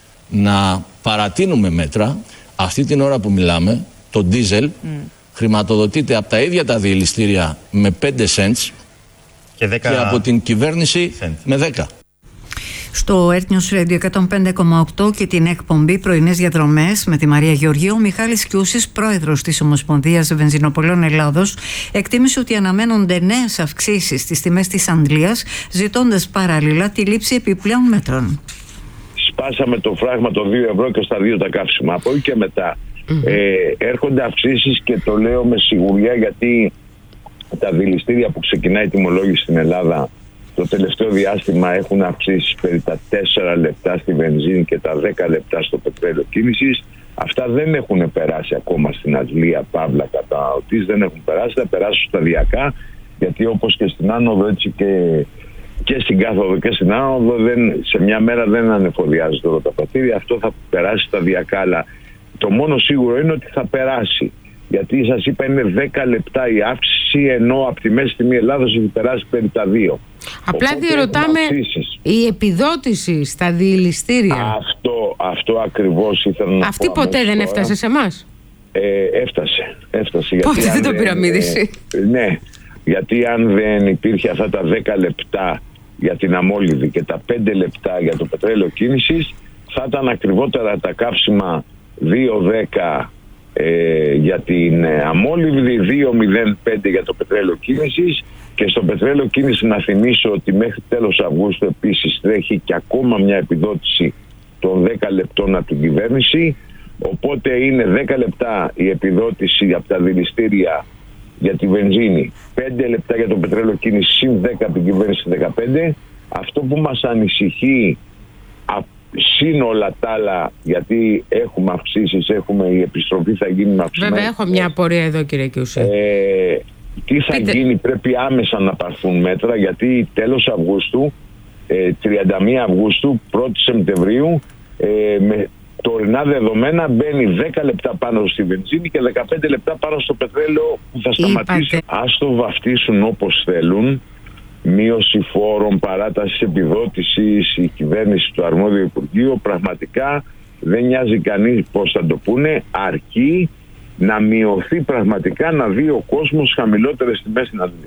να παρατείνουμε μέτρα. Αυτή την ώρα που μιλάμε, το ντίζελ mm. χρηματοδοτείται από τα ίδια τα δηληστήρια με πέντε cents και, δέκα... και από την κυβέρνηση cent. με δέκα. Στο Earth News Radio εκατόν πέντε κόμμα οκτώ και την εκπομπή Πρωινές Διαδρομές με τη Μαρία Γεωργίου, ο Μιχάλης Κιούσης, πρόεδρος της Ομοσπονδίας Βενζινοπολών Ελλάδος, εκτίμησε ότι αναμένονται νέες αυξήσεις στις τιμές της Αντλίας, ζητώντας παράλληλα τη λήψη επιπλέον μέτρων. Σπάσαμε το φράγμα των δύο ευρώ και στα δύο τα καύσιμα. Από εκεί και μετά mm-hmm. ε, έρχονται αυξήσεις, και το λέω με σιγουριά, γιατί τα δηληστήρια που ξεκινάει η τιμολόγηση στην Ελλάδα το τελευταίο διάστημα έχουν αυξήσει περί τα τέσσερα λεπτά στη βενζίνη και τα δέκα λεπτά στο πετρέλαιο κίνησης. Αυτά δεν έχουν περάσει ακόμα στην Αγγλία, παύλα καταναλωτής, δεν έχουν περάσει, θα περάσουν σταδιακά, γιατί όπως και στην άνοδο, έτσι και, και στην κάθοδο και στην άνοδο, δεν, σε μια μέρα δεν ανεφοδιάζεται όλα τα πρατήρια. Αυτό θα περάσει σταδιακά, αλλά το μόνο σίγουρο είναι ότι θα περάσει. Γιατί σας είπα είναι δέκα λεπτά η αύξηση, ενώ από τη μέση τιμή Ελλάδος έχει περάσει περί τα δύο. Απλά διερωτάμε η επιδότηση στα διηληστήρια. Αυτό, αυτό ακριβώς ήθελα να Αυτή πω. ποτέ δεν τώρα. έφτασε σε εμάς. Ε, έφτασε, έφτασε. Πότε δεν το πυραμίδησε. Ε, ναι, γιατί αν δεν υπήρχε αυτά τα δέκα λεπτά για την αμόλυβδη και τα πέντε λεπτά για το πετρέλαιο κίνησης, θα ήταν ακριβότερα τα καύσιμα δύο δέκα ε, για την αμόλυβδη, δύο μηδέν πέντε για το πετρέλαιο κίνησης. Και στο πετρέλαιο κίνηση να θυμίσω ότι μέχρι τέλος Αυγούστου επίσης τρέχει και ακόμα μια επιδότηση των δέκα λεπτών από την κυβέρνηση. Οπότε είναι δέκα λεπτά η επιδότηση από τα δηληστήρια για τη βενζίνη, πέντε λεπτά για το πετρέλαιο κίνηση, συν δέκα από την κυβέρνηση δεκαπέντε. Αυτό που μας ανησυχεί συν όλα τα άλλα, γιατί έχουμε αυξήσεις, έχουμε, η επιστροφή θα γίνει με αυξήσεις. Βέβαια έχω μια απορία εδώ κύριε Κιούση. Ε, τι θα Πείτε. γίνει, πρέπει άμεσα να πάρθουν μέτρα, γιατί τέλος Αυγούστου, ε, τριάντα μία Αυγούστου, πρώτη Σεπτεμβρίου, ε, με τωρινά δεδομένα μπαίνει δέκα λεπτά πάνω στη βενζίνη και δεκαπέντε λεπτά πάνω στο πετρέλαιο που θα σταματήσει. Ας το βαφτίσουν όπως θέλουν, μείωση φόρων, παράταση επιδότησης, η κυβέρνηση του αρμόδιου Υπουργείου, πραγματικά δεν νοιάζει κανείς πώς θα το πούνε, αρκεί να μειωθεί πραγματικά, να δει ο κόσμος χαμηλότερες τιμές στην Αθήνα.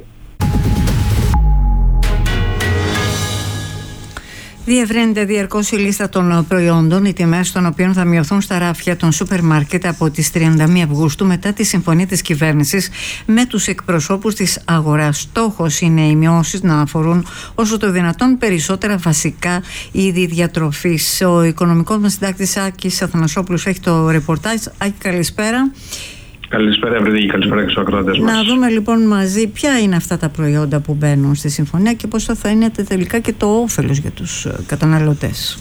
Διευρύνεται διαρκώς η λίστα των προϊόντων, οι τιμές των οποίων θα μειωθούν στα ράφια των σούπερ μάρκετ από τις τριάντα μία Αυγούστου μετά τη συμφωνία της κυβέρνησης με τους εκπροσώπους της αγοράς. Στόχος είναι οι μειώσεις να αφορούν όσο το δυνατόν περισσότερα βασικά είδη διατροφής. Ο οικονομικός μας συντάκτης Άκης Αθανασόπουλος έχει το ρεπορτάζ. Άκη, καλησπέρα. Καλησπέρα, Ευρυδίκη, καλησπέρα και στους ακροατές μας. Να δούμε λοιπόν μαζί ποια είναι αυτά τα προϊόντα που μπαίνουν στη συμφωνία και πώς θα είναι τελικά και το όφελος για τους καταναλωτές.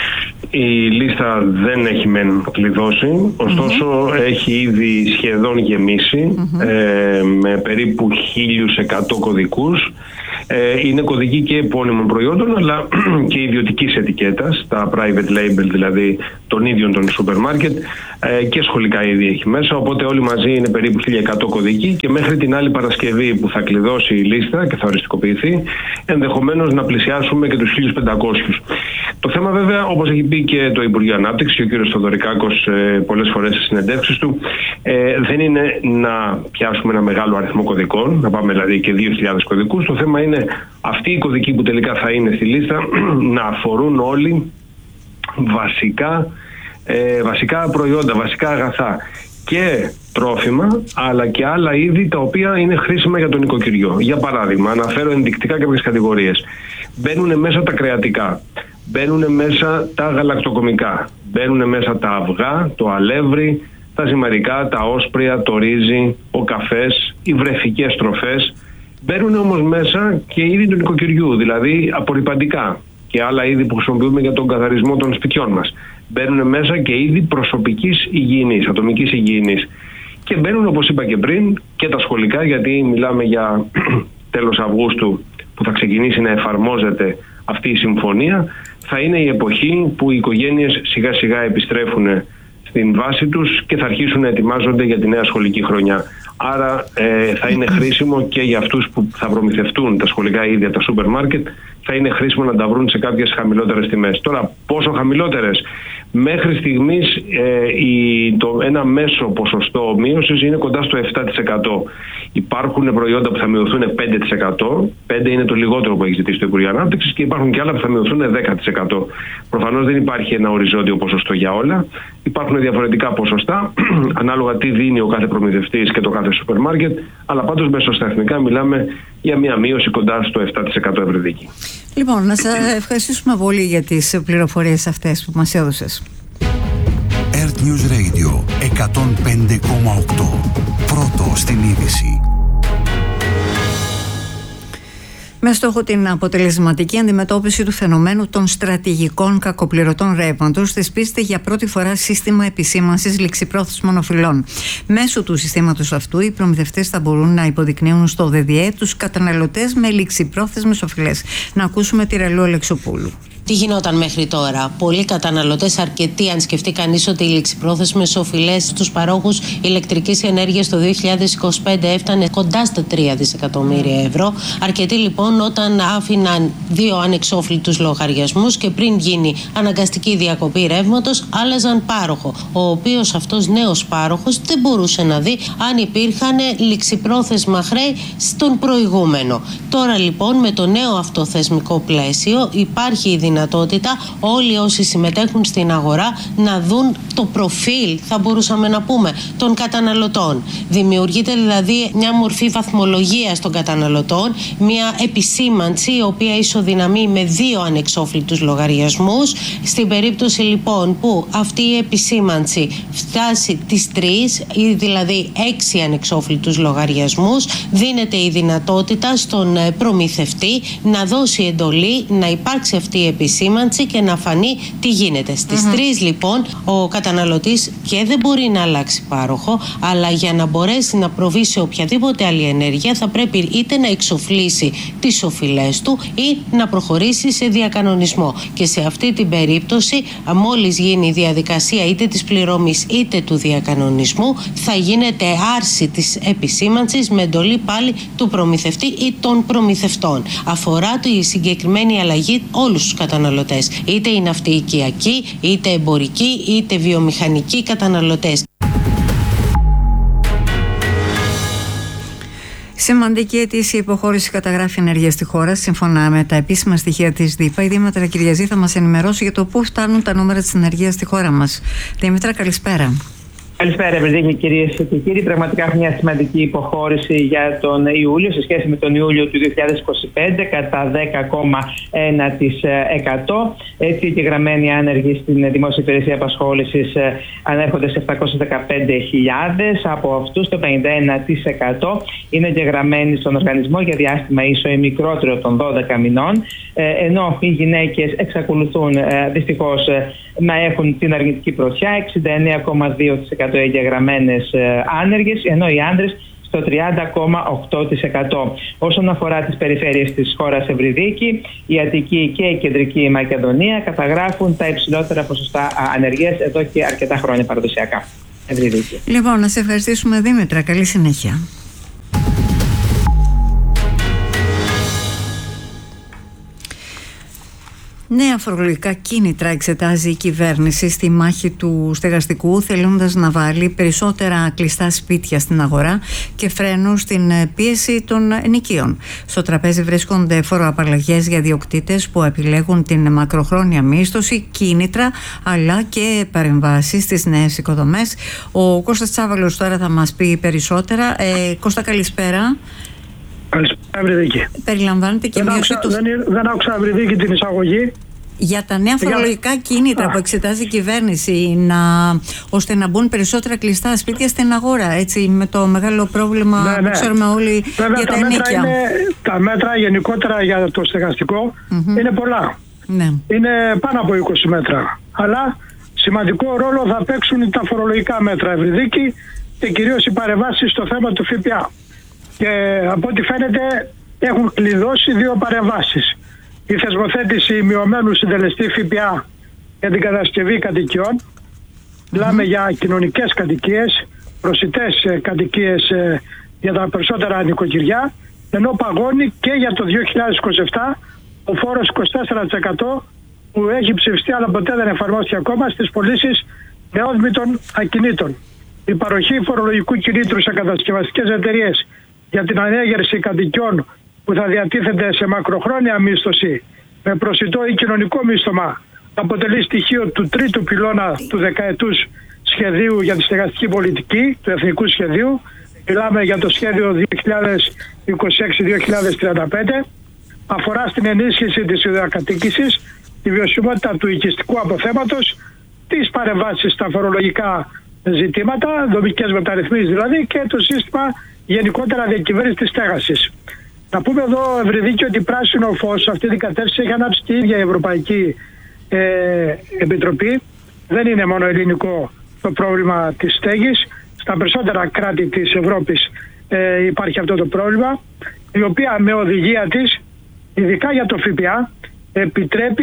Η λίστα δεν έχει μεν κλειδώσει, ωστόσο mm-hmm. έχει ήδη σχεδόν γεμίσει mm-hmm. ε, με περίπου χίλιους εκατό κωδικούς. Ε, είναι κωδικοί και επώνυμων προϊόντων αλλά και ιδιωτικής ετικέτας, τα private label δηλαδή των ίδιων των σούπερ μάρκετ ε, και σχολικά είδη έχει μέσα, οπότε όλοι μαζί είναι περίπου χίλια εκατό κωδικοί και μέχρι την άλλη Παρασκευή που θα κλειδώσει η λίστα και θα οριστικοποιηθεί ενδεχομένως να πλησιάσουμε και τους χίλιους πεντακόσιους. Το θέμα βέβαια, όπως έχει πει και το Υπουργείο Ανάπτυξης και ο κ. Θοδωρικάκος ε, πολλές φορές στις συνεντεύξεις του, ε, δεν είναι να πιάσουμε ένα μεγάλο αριθμό κωδικών, να πάμε δηλαδή και δύο χιλιάδες κωδικούς. Το θέμα είναι αυτοί οι κωδικοί που τελικά θα είναι στη λίστα να αφορούν όλοι βασικά, ε, βασικά προϊόντα, βασικά αγαθά και τρόφιμα, αλλά και άλλα είδη τα οποία είναι χρήσιμα για τον νοικοκυριό. Για παράδειγμα, αναφέρω ενδεικτικά κάποιες κατηγορίες. Μπαίνουν μέσα τα κρεατικά, μπαίνουν μέσα τα γαλακτοκομικά, μπαίνουν μέσα τα αυγά, το αλεύρι, τα ζυμαρικά, τα όσπρια, το ρύζι, ο καφές, οι βρεφικές τροφές. Μπαίνουν όμως μέσα και είδη του νοικοκυριού, δηλαδή απορρυπαντικά και άλλα είδη που χρησιμοποιούμε για τον καθαρισμό των σπιτιών μας. Μπαίνουν μέσα και είδη προσωπικής υγιεινής, ατομικής υγιεινής. Και μπαίνουν, όπως είπα και πριν, και τα σχολικά, γιατί μιλάμε για τέλος Αυγούστου που θα ξεκινήσει να εφαρμόζεται αυτή η συμφωνία. Θα είναι η εποχή που οι οικογένειες σιγά σιγά επιστρέφουν στην βάση τους και θα αρχίσουν να ετοιμάζονται για τη νέα σχολική χρονιά. Άρα ε, θα είναι χρήσιμο και για αυτούς που θα προμηθευτούν τα σχολικά είδη από τα σούπερ μάρκετ, θα είναι χρήσιμο να τα βρουν σε κάποιες χαμηλότερες τιμές. Τώρα, πόσο χαμηλότερες? Μέχρι στιγμής ε, η, το, ένα μέσο ποσοστό μείωσης είναι κοντά στο επτά τοις εκατό. Υπάρχουν προϊόντα που θα μειωθούν πέντε τοις εκατό, πέντε είναι το λιγότερο που έχει ζητήσει το Υπουργείο Ανάπτυξης, και υπάρχουν και άλλα που θα μειωθούν δέκα τοις εκατό. Προφανώς δεν υπάρχει ένα οριζόντιο ποσοστό για όλα. Υπάρχουν διαφορετικά ποσοστά, ανάλογα τι δίνει ο κάθε προμηθευτής και το κάθε σούπερ μάρκετ, αλλά πάντως μέσω στα εθνικά μιλάμε για μια μείωση κοντά στο επτά τοις εκατό, Ευρυδίκη. Λοιπόν, να σας ευχαριστήσουμε πολύ για τις πληροφορίες αυτές που μας έδωσες. Earth News Radio εκατόν πέντε κόμμα οκτώ. Πρώτο στην είδηση. Με στόχο την αποτελεσματική αντιμετώπιση του φαινομένου των στρατηγικών κακοπληρωτών ρεύματος, θεσπίζεται για πρώτη φορά σύστημα επισήμανσης ληξιπρόθεσμων οφειλών. Μέσω του συστήματος αυτού, οι προμηθευτές θα μπορούν να υποδεικνύουν στο ΔΔΕ τους καταναλωτές με ληξιπρόθεσμες οφειλές. Να ακούσουμε τη Ρελού Αλεξοπούλου. Τι γινόταν μέχρι τώρα? Πολλοί καταναλωτές, αρκετοί, αν σκεφτεί κανείς ότι οι ληξιπρόθεσμες οφειλές στους παρόχους ηλεκτρικής ενέργειας το δύο χιλιάδες είκοσι πέντε έφτανε κοντά στα τρία δισεκατομμύρια ευρώ. Αρκετοί λοιπόν όταν άφηναν δύο ανεξόφλητους λογαριασμούς και πριν γίνει αναγκαστική διακοπή ρεύματος, άλλαζαν πάροχο, ο οποίος αυτός νέος πάροχος δεν μπορούσε να δει αν υπήρχαν ληξιπρόθεσμα χρέη στον προηγούμενο. Τώρα λοιπόν με το νέο αυτό θεσμικό πλαίσιο υπάρχει η δυνατότητα όλοι όσοι συμμετέχουν στην αγορά να δουν το προφίλ, θα μπορούσαμε να πούμε, των καταναλωτών. Δημιουργείται δηλαδή μια μορφή βαθμολογίας των καταναλωτών, μια επισήμανση η οποία ισοδυναμεί με δύο ανεξόφλητους λογαριασμούς. Στην περίπτωση λοιπόν που αυτή η επισήμανση φτάσει τις τρεις ή δηλαδή έξι ανεξόφλητους λογαριασμούς, δίνεται η δυνατότητα στον προμηθευτή να δώσει εντολή να υπάρξει αυτή η επισήμανση και να φανεί τι γίνεται. Στις mm-hmm. τρεις λοιπόν ο καταναλωτής και δεν μπορεί να αλλάξει πάροχο, αλλά για να μπορέσει να προβεί σε οποιαδήποτε άλλη ενέργεια θα πρέπει είτε να εξοφλήσει τις οφειλές του ή να προχωρήσει σε διακανονισμό. Και σε αυτή την περίπτωση, μόλις γίνει η διαδικασία είτε της πληρωμής είτε του διακανονισμού, θα γίνεται άρση της επισήμανσης με εντολή πάλι του προμηθευτή ή των προμηθευτών. Αφορά τη συγκεκριμένη αλλαγή όλους τους καταναλωτές, είτε είναι αυτοί οικιακοί, είτε εμπορικοί, είτε βιομηχανικοί καταναλωτές. Σημαντική αιτήσια υποχώρηση καταγράφει ενέργεια στη χώρα, σύμφωνα με τα επίσημα στοιχεία της ΔΥΠΑ. Η Δήμητρα Κυριαζή θα μας ενημερώσει για το πού φτάνουν τα νούμερα της ενέργειας στη χώρα μας. Δήμητρα, καλησπέρα. Καλησπέρα, Ευρωδίκη, κυρίες και κύριοι. Πραγματικά έχουμε μια σημαντική υποχώρηση για τον Ιούλιο σε σχέση με τον Ιούλιο του δύο χιλιάδες είκοσι πέντε κατά δέκα κόμμα ένα τοις εκατό. Έτσι, οι εγγεγραμμένοι άνεργοι στην Δημόσια Υπηρεσία Απασχόλησης ανέρχονται σε επτακόσιες δεκαπέντε χιλιάδες. Από αυτούς, το πενήντα ένα τοις εκατό είναι εγγεγραμμένοι στον οργανισμό για διάστημα ίσο ή μικρότερο των δώδεκα μηνών. Ενώ οι γυναίκες εξακολουθούν δυστυχώς να έχουν την αρνητική πρωτιά, εξήντα εννέα κόμμα δύο τοις εκατό εγγεγραμμένες άνεργες, ενώ οι άντρες στο τριάντα κόμμα οκτώ τοις εκατό. Όσον αφορά τις περιφέρειες της χώρας Ευρυδίκη, η Αττική και η Κεντρική Μακεδονία καταγράφουν τα υψηλότερα ποσοστά ανεργίας εδώ και αρκετά χρόνια παραδοσιακά. Ευρυδίκη. Λοιπόν, να σε ευχαριστήσουμε, Δήμητρα. Καλή συνέχεια. Νέα φορολογικά κίνητρα εξετάζει η κυβέρνηση στη μάχη του στεγαστικού, θελώντας να βάλει περισσότερα κλειστά σπίτια στην αγορά και φρένου στην πίεση των ενοικίων. Στο τραπέζι βρίσκονται φοροαπαλλαγές για διοκτήτες που επιλέγουν την μακροχρόνια μίσθωση, κίνητρα αλλά και παρεμβάσεις στις νέες οικοδομές. Ο Κώστας Τσάβαλος τώρα θα μας πει περισσότερα. Ε, Κώστα, καλησπέρα. Καλησπέρα, Ευρυδίκη. Περιλαμβάνεται και δεν μείωση άκουσα, του... Δεν, δεν άκουσα, Ευρυδίκη, την εισαγωγή. Για τα νέα φορολογικά κίνητρα Α. που εξετάζει η κυβέρνηση, να, ώστε να μπουν περισσότερα κλειστά σπίτια στην αγορά, έτσι, με το μεγάλο πρόβλημα ναι, ναι. που ξέρουμε όλοι Βέβαια, για τα, τα ενίκια. Είναι, τα μέτρα γενικότερα για το στεγαστικό mm-hmm. είναι πολλά. Ναι. Είναι πάνω από είκοσι μέτρα. Αλλά σημαντικό ρόλο θα παίξουν τα φορολογικά μέτρα, Ευρυδίκη, και κυρίως οι παρεμβάσεις στο θέμα του ΦΠΑ. Και από ό,τι φαίνεται έχουν κλειδώσει δύο παρεμβάσεις. Η θεσμοθέτηση μειωμένου συντελεστή ΦΠΑ για την κατασκευή κατοικιών. Μιλάμε mm-hmm. για κοινωνικές κατοικίες, προσιτές κατοικίες για τα περισσότερα νοικοκυριά, ενώ παγώνει και για το δύο χιλιάδες είκοσι επτά ο φόρος είκοσι τέσσερα τοις εκατό που έχει ψηφιστεί αλλά ποτέ δεν εφαρμόστηκε ακόμα στις πωλήσεις νεόδμητων ακινήτων. Η παροχή φορολογικού κινήτρου σε κατασκευαστικές εταιρείες για την ανέγερση κατοικιών που θα διατίθεται σε μακροχρόνια μίσθωση με προσιτό ή κοινωνικό μίσθωμα αποτελεί στοιχείο του τρίτου πυλώνα του δεκαετούς σχεδίου για τη στεγαστική πολιτική, του εθνικού σχεδίου. Μιλάμε για το σχέδιο δύο χιλιάδες είκοσι έξι με δύο χιλιάδες τριάντα πέντε. Αφορά στην ενίσχυση της ιδιοκατοίκησης, τη βιωσιμότητα του οικιστικού αποθέματος, τις παρεμβάσεις στα φορολογικά ζητήματα, δομικές μεταρρυθμίσεις δηλαδή, και το σύστημα γενικότερα διακυβέρνηση της στέγασης. Να πούμε εδώ, Ευρυδίκη, ότι πράσινο φως σε αυτή την κατεύθυνση έχει ανάψει και η ίδια η Ευρωπαϊκή ε, Επιτροπή. Δεν είναι μόνο ελληνικό το πρόβλημα της στέγης. Στα περισσότερα κράτη της Ευρώπης ε, υπάρχει αυτό το πρόβλημα, η οποία με οδηγία της, ειδικά για το ΦΠΑ, επιτρέπει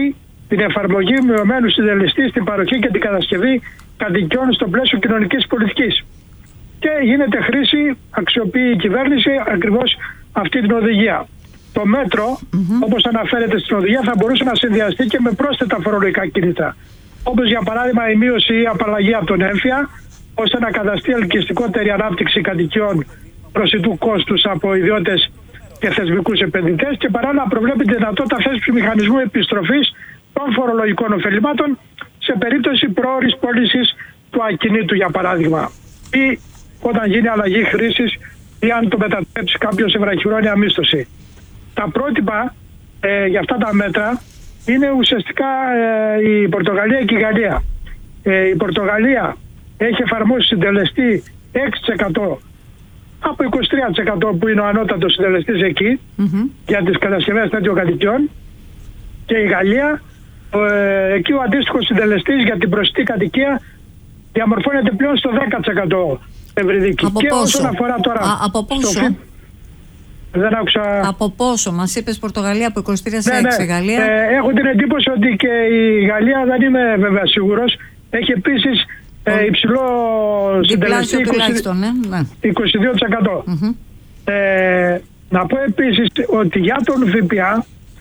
την εφαρμογή μειωμένου συντελεστή στην παροχή και την κατασκευή κατοικιών στο πλαίσιο κοινωνικής πολιτικής. Και γίνεται χρήση, αξιοποιεί η κυβέρνηση ακριβώς αυτή την οδηγία. Το μέτρο, mm-hmm. όπως αναφέρεται στην οδηγία, θα μπορούσε να συνδυαστεί και με πρόσθετα φορολογικά κίνητρα. Όπως για παράδειγμα η μείωση ή απαλλαγή από τον έμφυα, ώστε να καταστεί ελκυστικότερη ανάπτυξη κατοικιών προσιτού κόστους από ιδιώτες και θεσμικούς επενδυτές, και παράλληλα προβλέπει τη δυνατότητα θέσπισης μηχανισμού επιστροφής των φορολογικών ωφελημάτων σε περίπτωση πρόωρης πώλησης του ακινήτου, για παράδειγμα, ή όταν γίνει αλλαγή χρήσης ή αν το μετατρέψει κάποιος σε βραχυχρόνια μίσθωση. Τα πρότυπα ε, για αυτά τα μέτρα είναι ουσιαστικά ε, η Πορτογαλία και η Γαλλία. Ε, η Πορτογαλία έχει εφαρμόσει συντελεστή έξι τοις εκατό από είκοσι τρία τοις εκατό που είναι ο ανώτατος συντελεστής εκεί mm-hmm. για τις κατασκευές τέτοιων κατοικιών, και η Γαλλία ε, εκεί ο αντίστοιχος συντελεστής για την προσιτή κατοικία διαμορφώνεται πλέον στο δέκα τοις εκατό ευρυδίκη. Από και πόσο? όσον αφορά τώρα Α, από πόσο? στο... Δεν άκουσα... Από πόσο? Μας είπες Πορτογαλία από είκοσι τρία σε έξι, ναι, ναι. Γαλλία. Ε, έχω την εντύπωση ότι και η Γαλλία, δεν είμαι βέβαια σίγουρος, έχει επίσης ε, υψηλό συντελεστή είκοσι δύο τοις εκατό. Mm-hmm. Ε, να πω επίσης ότι για τον ΦΠΑ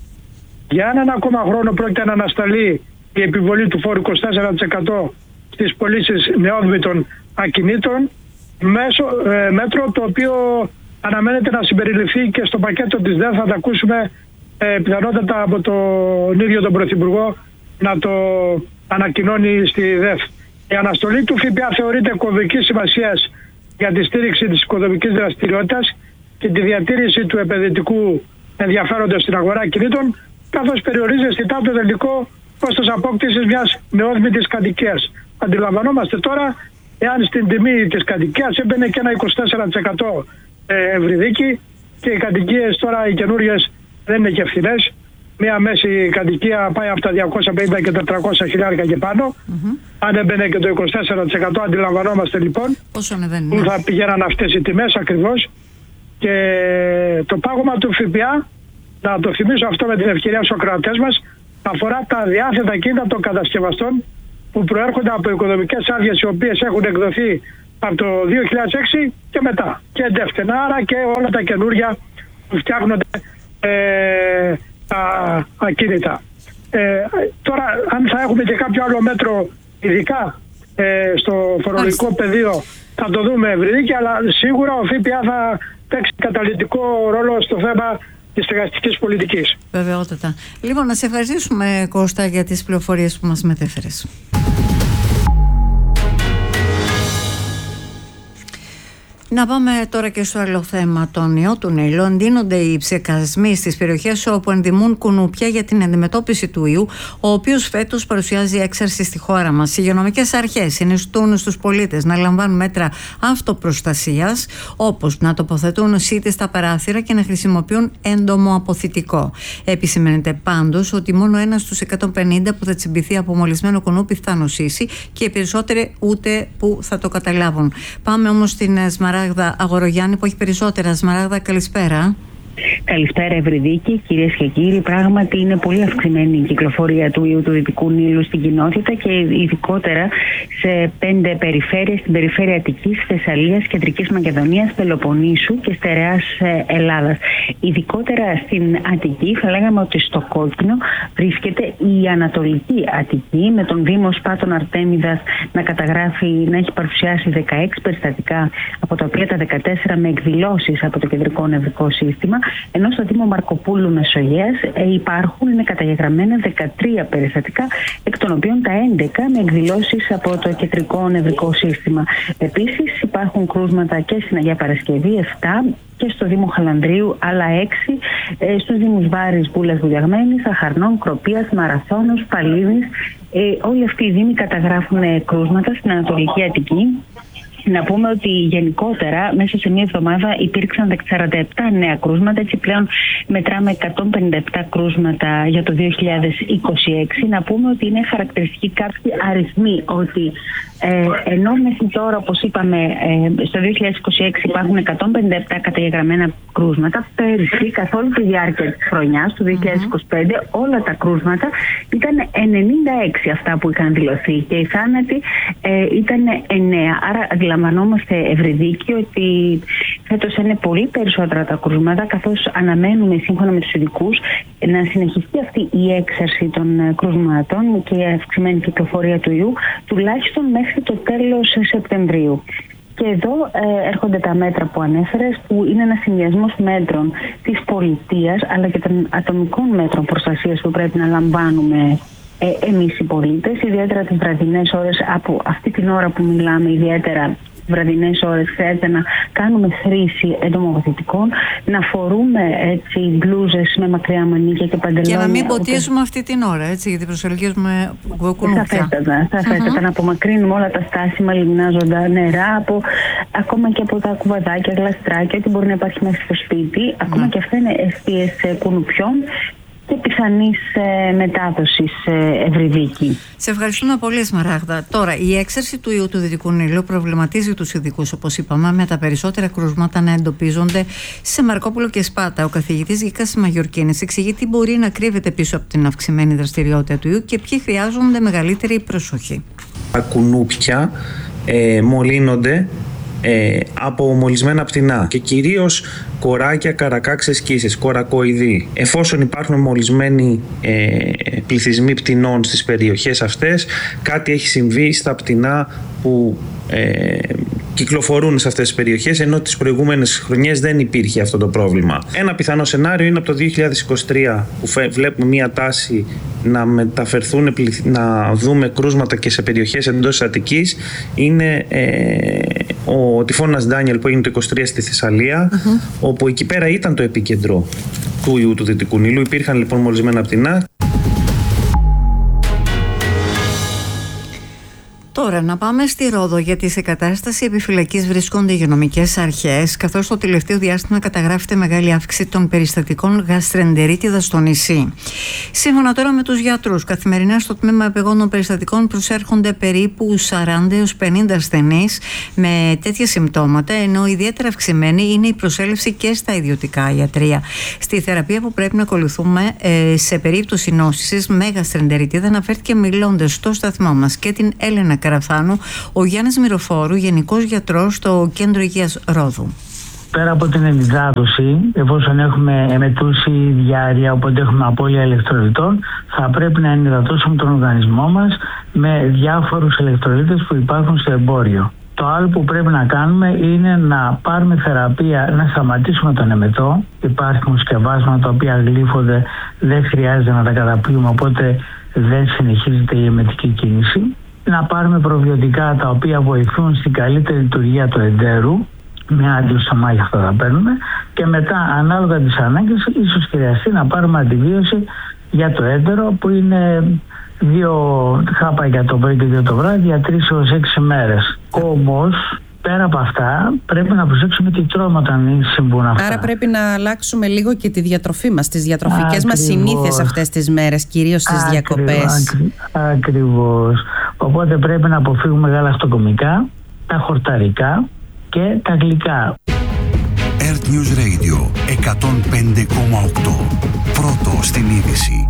για έναν ακόμα χρόνο πρόκειται να ανασταλεί η επιβολή του φόρου είκοσι τέσσερα τοις εκατό στις πωλήσεις νεόδμητων ακινήτων, μέσω, ε, μέτρο το οποίο αναμένεται να συμπεριληφθεί και στο πακέτο της ΔΕΘ. Θα τα ακούσουμε ε, πιθανότατα από τον ίδιο τον Πρωθυπουργό να το ανακοινώνει στη ΔΕΘ. Η αναστολή του ΦΠΑ θεωρείται κομβικής σημασίας για τη στήριξη της οικοδομικής δραστηριότητας και τη διατήρηση του επενδυτικού ενδιαφέροντος στην αγορά κινήτων, καθώς περιορίζει αισθητά το τελικό κόστος απόκτησης μιας νεόδμητης κατοικίας. Αντιλαμβανόμαστε τώρα, εάν στην τιμή της κατοικίας έμπαινε και ένα είκοσι τέσσερα τοις εκατό ευρυδίκη, και οι κατοικίες τώρα οι καινούριες δεν είναι και φθηνές. Μία μέση κατοικία πάει από τα διακόσια πενήντα και τετρακόσια χιλιάρικα και πάνω. Mm-hmm. Αν έμπαινε και το είκοσι τέσσερα τοις εκατό, αντιλαμβανόμαστε λοιπόν που θα πηγαίναν αυτές οι τιμές ακριβώς. Και το πάγωμα του ΦΠΑ, να το θυμίσω αυτό με την ευκαιρία στους ακροατές μας, αφορά τα διάθετα κίνητα των κατασκευαστών που προέρχονται από οικοδομικές άδειες οι οποίες έχουν εκδοθεί από το δύο χιλιάδες έξι και μετά, και εντεύθυνα, άρα και όλα τα καινούρια που φτιάχνονται ε, τα ακίνητα. Ε, τώρα, αν θα έχουμε και κάποιο άλλο μέτρο ειδικά ε, στο φορολογικό πεδίο, θα το δούμε ευρυδίκη, αλλά σίγουρα ο ΦΠΑ θα παίξει καταλυτικό ρόλο στο θέμα της στεγαστικής πολιτικής. Βεβαιότατα. Λοιπόν, να σε ευχαριστήσουμε, Κώστα, για τις πληροφορίες που μας μετέφερες. Να πάμε τώρα και στο άλλο θέμα. Τον ιό του Νεϊλού εντείνονται οι ψεκασμοί στις περιοχές όπου ενδημούν κουνούπια για την αντιμετώπιση του ιού, ο οποίος φέτος παρουσιάζει έξαρση στη χώρα μας. Οι υγειονομικές αρχές συνιστούν στους πολίτες να λαμβάνουν μέτρα αυτοπροστασίας, όπως να τοποθετούν σίτες στα παράθυρα και να χρησιμοποιούν έντομο αποθητικό. Επισημαίνεται πάντως ότι μόνο ένας στους εκατόν πενήντα που θα τσιμπηθεί από μολυσμένο κουνούπι θα νοσήσει, και οι περισσότεροι ούτε που θα το καταλάβουν. Πάμε όμως στην Σμαράγδα Αγορογιάννη που έχει περισσότερα. Σμαράγδα, καλησπέρα. Καλησπέρα, Ευρυδίκη. Κυρίες και κύριοι, πράγματι είναι πολύ αυξημένη η κυκλοφορία του ιού του Δυτικού Νείλου στην κοινότητα και ειδικότερα σε πέντε περιφέρειες, στην περιφέρεια Αττικής, Θεσσαλίας, Κεντρικής Μακεδονίας, Πελοποννήσου και Στερεάς Ελλάδας. Ειδικότερα στην Αττική, θα λέγαμε ότι στο κόκκινο βρίσκεται η Ανατολική Αττική, με τον Δήμο Σπάτων Αρτέμιδας να καταγράφει, να έχει παρουσιάσει δεκαέξι περιστατικά, από τα οποία τα δεκατέσσερα με εκδηλώσεις από το Κεντρικό Νευρικό Σύστημα, ενώ στο Δήμο Μαρκοπούλου Μεσογείας υπάρχουν, είναι καταγεγραμμένα δεκατρία περιστατικά, εκ των οποίων τα έντεκα με εκδηλώσεις από το Κεντρικό Νευρικό Σύστημα. Επίσης υπάρχουν κρούσματα και στην Αγία Παρασκευή, επτά, και στο Δήμο Χαλανδρίου άλλα έξι, ε, στους Δήμους Βάρης, Βούλας, Βουλιαγμένης, Αχαρνών, Κροπίας, Μαραθώνος, Παλίνης. Ε, όλοι αυτοί οι δήμοι καταγράφουν κρούσματα στην Ανατολική Αττική. Να πούμε ότι γενικότερα μέσα σε μία εβδομάδα υπήρξαν σαράντα επτά νέα κρούσματα, έτσι πλέον μετράμε εκατόν πενήντα επτά κρούσματα για το δύο χιλιάδες είκοσι έξι. Να πούμε ότι είναι χαρακτηριστικοί κάποιοι αριθμοί, ότι ε, ενώ μέχρι τώρα, όπως είπαμε, ε, στο δύο χιλιάδες είκοσι έξι υπάρχουν εκατόν πενήντα επτά καταγεγραμμένα κρούσματα, πέρυσι καθ' όλη τη διάρκεια της χρονιάς του δύο χιλιάδες είκοσι πέντε όλα τα κρούσματα ήταν ενενήντα έξι αυτά που είχαν δηλωθεί και οι θάνατοι ε, ήταν εννέα. Άρα αντιλαμβανόμαστε, Ευρυδίκη, ότι φέτος είναι πολύ περισσότερα τα κρούσματα, καθώς αναμένουμε σύμφωνα με τους ειδικούς να συνεχιστεί αυτή η έξαρση των κρούσματων και η αυξημένη κυκλοφορία του ιού τουλάχιστον μέχρι το τέλος Σεπτεμβρίου. Και εδώ ε, έρχονται τα μέτρα που ανέφερες, που είναι ένα συνδυασμός μέτρων της πολιτείας αλλά και των ατομικών μέτρων προστασίας που πρέπει να λαμβάνουμε ε, εμείς οι πολίτες, ιδιαίτερα τις βραδινές ώρες. Από αυτή την ώρα που μιλάμε, ιδιαίτερα βραδινές ώρες, χρειάζεται να κάνουμε χρήση εντομοβαθητικών, να φορούμε έτσι μπλούζες με μακριά μανίκια και παντελόνια. Και να μην ποτίζουμε αυτή την ώρα, έτσι, γιατί προσελκύσουμε κουνούπια. Σαφέστατα, σαφέστατα. Uh-huh. Να απομακρύνουμε όλα τα στάσιμα λιμνάζοντα νερά, από, ακόμα και από τα κουβαδάκια, γλαστράκια, ότι μπορεί να υπάρχει μέσα στο σπίτι. Uh-huh. Ακόμα και αυτά είναι αιστείες κουνουπιών και πιθανής ε, μετάδοσης ε, Ευρυδίκη. Σε ευχαριστούμε πολύ, Σμαράγδα. Τώρα, η έξαρση του ιού του Δυτικού Νείλου προβληματίζει τους ειδικούς, όπως είπαμε, με τα περισσότερα κρούσματα να εντοπίζονται σε Μαρκόπουλο και Σπάτα. Ο καθηγητής Γίκας Μαγιορκίνης εξηγεί τι μπορεί να κρύβεται πίσω από την αυξημένη δραστηριότητα του ιού και ποιοι χρειάζονται μεγαλύτερη προσοχή. Τα κουνούπια ε, μολύνονται Ε, από μολυσμένα πτηνά και κυρίως κοράκια, καρακάξες, σκύσες, κορακοειδή. Εφόσον υπάρχουν μολυσμένοι ε, πληθυσμοί πτηνών στις περιοχές αυτές, κάτι έχει συμβεί στα πτηνά που ε, κυκλοφορούν σε αυτές τις περιοχές, ενώ τις προηγούμενες χρονιές δεν υπήρχε αυτό το πρόβλημα. Ένα πιθανό σενάριο είναι από το δύο χιλιάδες είκοσι τρία, που βλέπουμε μία τάση να μεταφερθούν, να δούμε κρούσματα και σε περιοχές εντός της Αττικής. Είναι ε, ο τυφώνας Ντάνιελ που έγινε το είκοσι τρία στη Θεσσαλία, uh-huh. όπου εκεί πέρα ήταν το επίκεντρο του ιού του Δυτικού Νείλου. Υπήρχαν λοιπόν μολυσμένα πτηνά. Τώρα να πάμε στη Ρόδο, γιατί σε κατάσταση επιφυλακής βρίσκονται οι υγειονομικές αρχές, καθώς το τελευταίο διάστημα καταγράφεται μεγάλη αύξηση των περιστατικών γαστρεντερίτιδας στο νησί. Σύμφωνα τώρα με τους γιατρούς, καθημερινά στο τμήμα επιγόντων περιστατικών προσέρχονται περίπου σαράντα έως πενήντα ασθενείς με τέτοια συμπτώματα, ενώ ιδιαίτερα αυξημένη είναι η προσέλευση και στα ιδιωτικά ιατρεία. Στη θεραπεία που πρέπει να ακολουθούμε ε, σε περίπτωση νόσησης με γαστρεντερίτιδα, αναφέρθηκε μιλώντας στο σταθμό μας και την Έλενα Καραφάνου, ο Γιάννης Μυροφόρου, Γενικός Γιατρός στο Κέντρο Υγείας Ρόδου. Πέρα από την ενυδάτωση, εφόσον έχουμε εμετούση διάρρεια, οπότε έχουμε απώλεια ηλεκτρολιτών, θα πρέπει να ενυδατώσουμε τον οργανισμό μας με διάφορους ηλεκτρολίτες που υπάρχουν στο εμπόριο. Το άλλο που πρέπει να κάνουμε είναι να πάρουμε θεραπεία, να σταματήσουμε τον εμετό. Υπάρχουν σκευάσματα τα οποία γλύφονται, δεν χρειάζεται να τα καταπλύνουμε, οπότε δεν συνεχίζεται η εμετική κίνηση. Να πάρουμε προβιωτικά τα οποία βοηθούν στην καλύτερη λειτουργία του εντέρου, με άγγελο στο μάγι αυτό θα παίρνουμε, και μετά ανάλογα τις ανάγκες ίσως χρειαστεί να πάρουμε αντιβίωση για το έντερο, που είναι δύο χάπαγια το πρωί και δύο το βράδυ για τρεις έως έξι μέρες. Όμως πέρα από αυτά πρέπει να προσέξουμε τι τρώμε όταν συμβούν αυτά. Άρα πρέπει να αλλάξουμε λίγο και τη διατροφή μας, τις διατροφικές μας συνήθειες αυτές τις μέρες, κυρίως στις Ακριβώς. διακοπές. Ακριβώς. Οπότε πρέπει να αποφύγουμε γαλακτοκομικά, τα χορταρικά και τα γλυκά. Earth News Radio εκατόν πέντε κόμμα οκτώ. Πρώτο στην είδηση.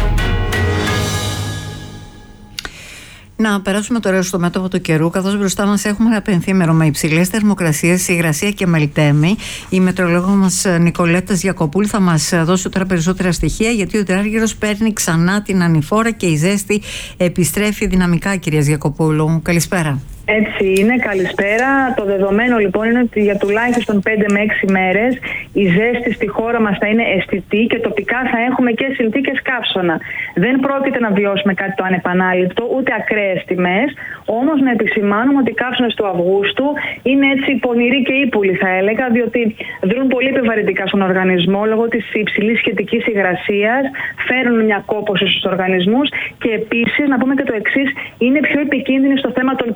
Να περάσουμε τώρα στο μέτωπο του καιρού, καθώς μπροστά μας έχουμε ένα πενθήμερο με υψηλές θερμοκρασίες, υγρασία και μελτέμι. Η μετρολόγο μας Νικολέτα Γιακοπούλη θα μας δώσει τώρα περισσότερα στοιχεία, γιατί ο υδράργυρος παίρνει ξανά την ανηφόρα και η ζέστη επιστρέφει δυναμικά, κυρία Γιακοπούλου. Καλησπέρα. Έτσι είναι, καλησπέρα. Το δεδομένο λοιπόν είναι ότι για τουλάχιστον πέντε με έξι μέρες η ζέστη στη χώρα μας θα είναι αισθητή και τοπικά θα έχουμε και συνθήκες καύσωνα. Δεν πρόκειται να βιώσουμε κάτι το ανεπανάληπτο, ούτε ακραίες τιμές, όμως να επισημάνουμε ότι οι καύσωνες του Αυγούστου είναι έτσι πονηροί και ύπουλοι, θα έλεγα, διότι δρούν πολύ επιβαρυντικά στον οργανισμό λόγω της υψηλής σχετικής υγρασίας, φέρουν μια κόπωση στους οργανισμούς και επίσης να πούμε και το εξής, είναι πιο επικίνδυνοι στο θέμα των πυρκαγιών.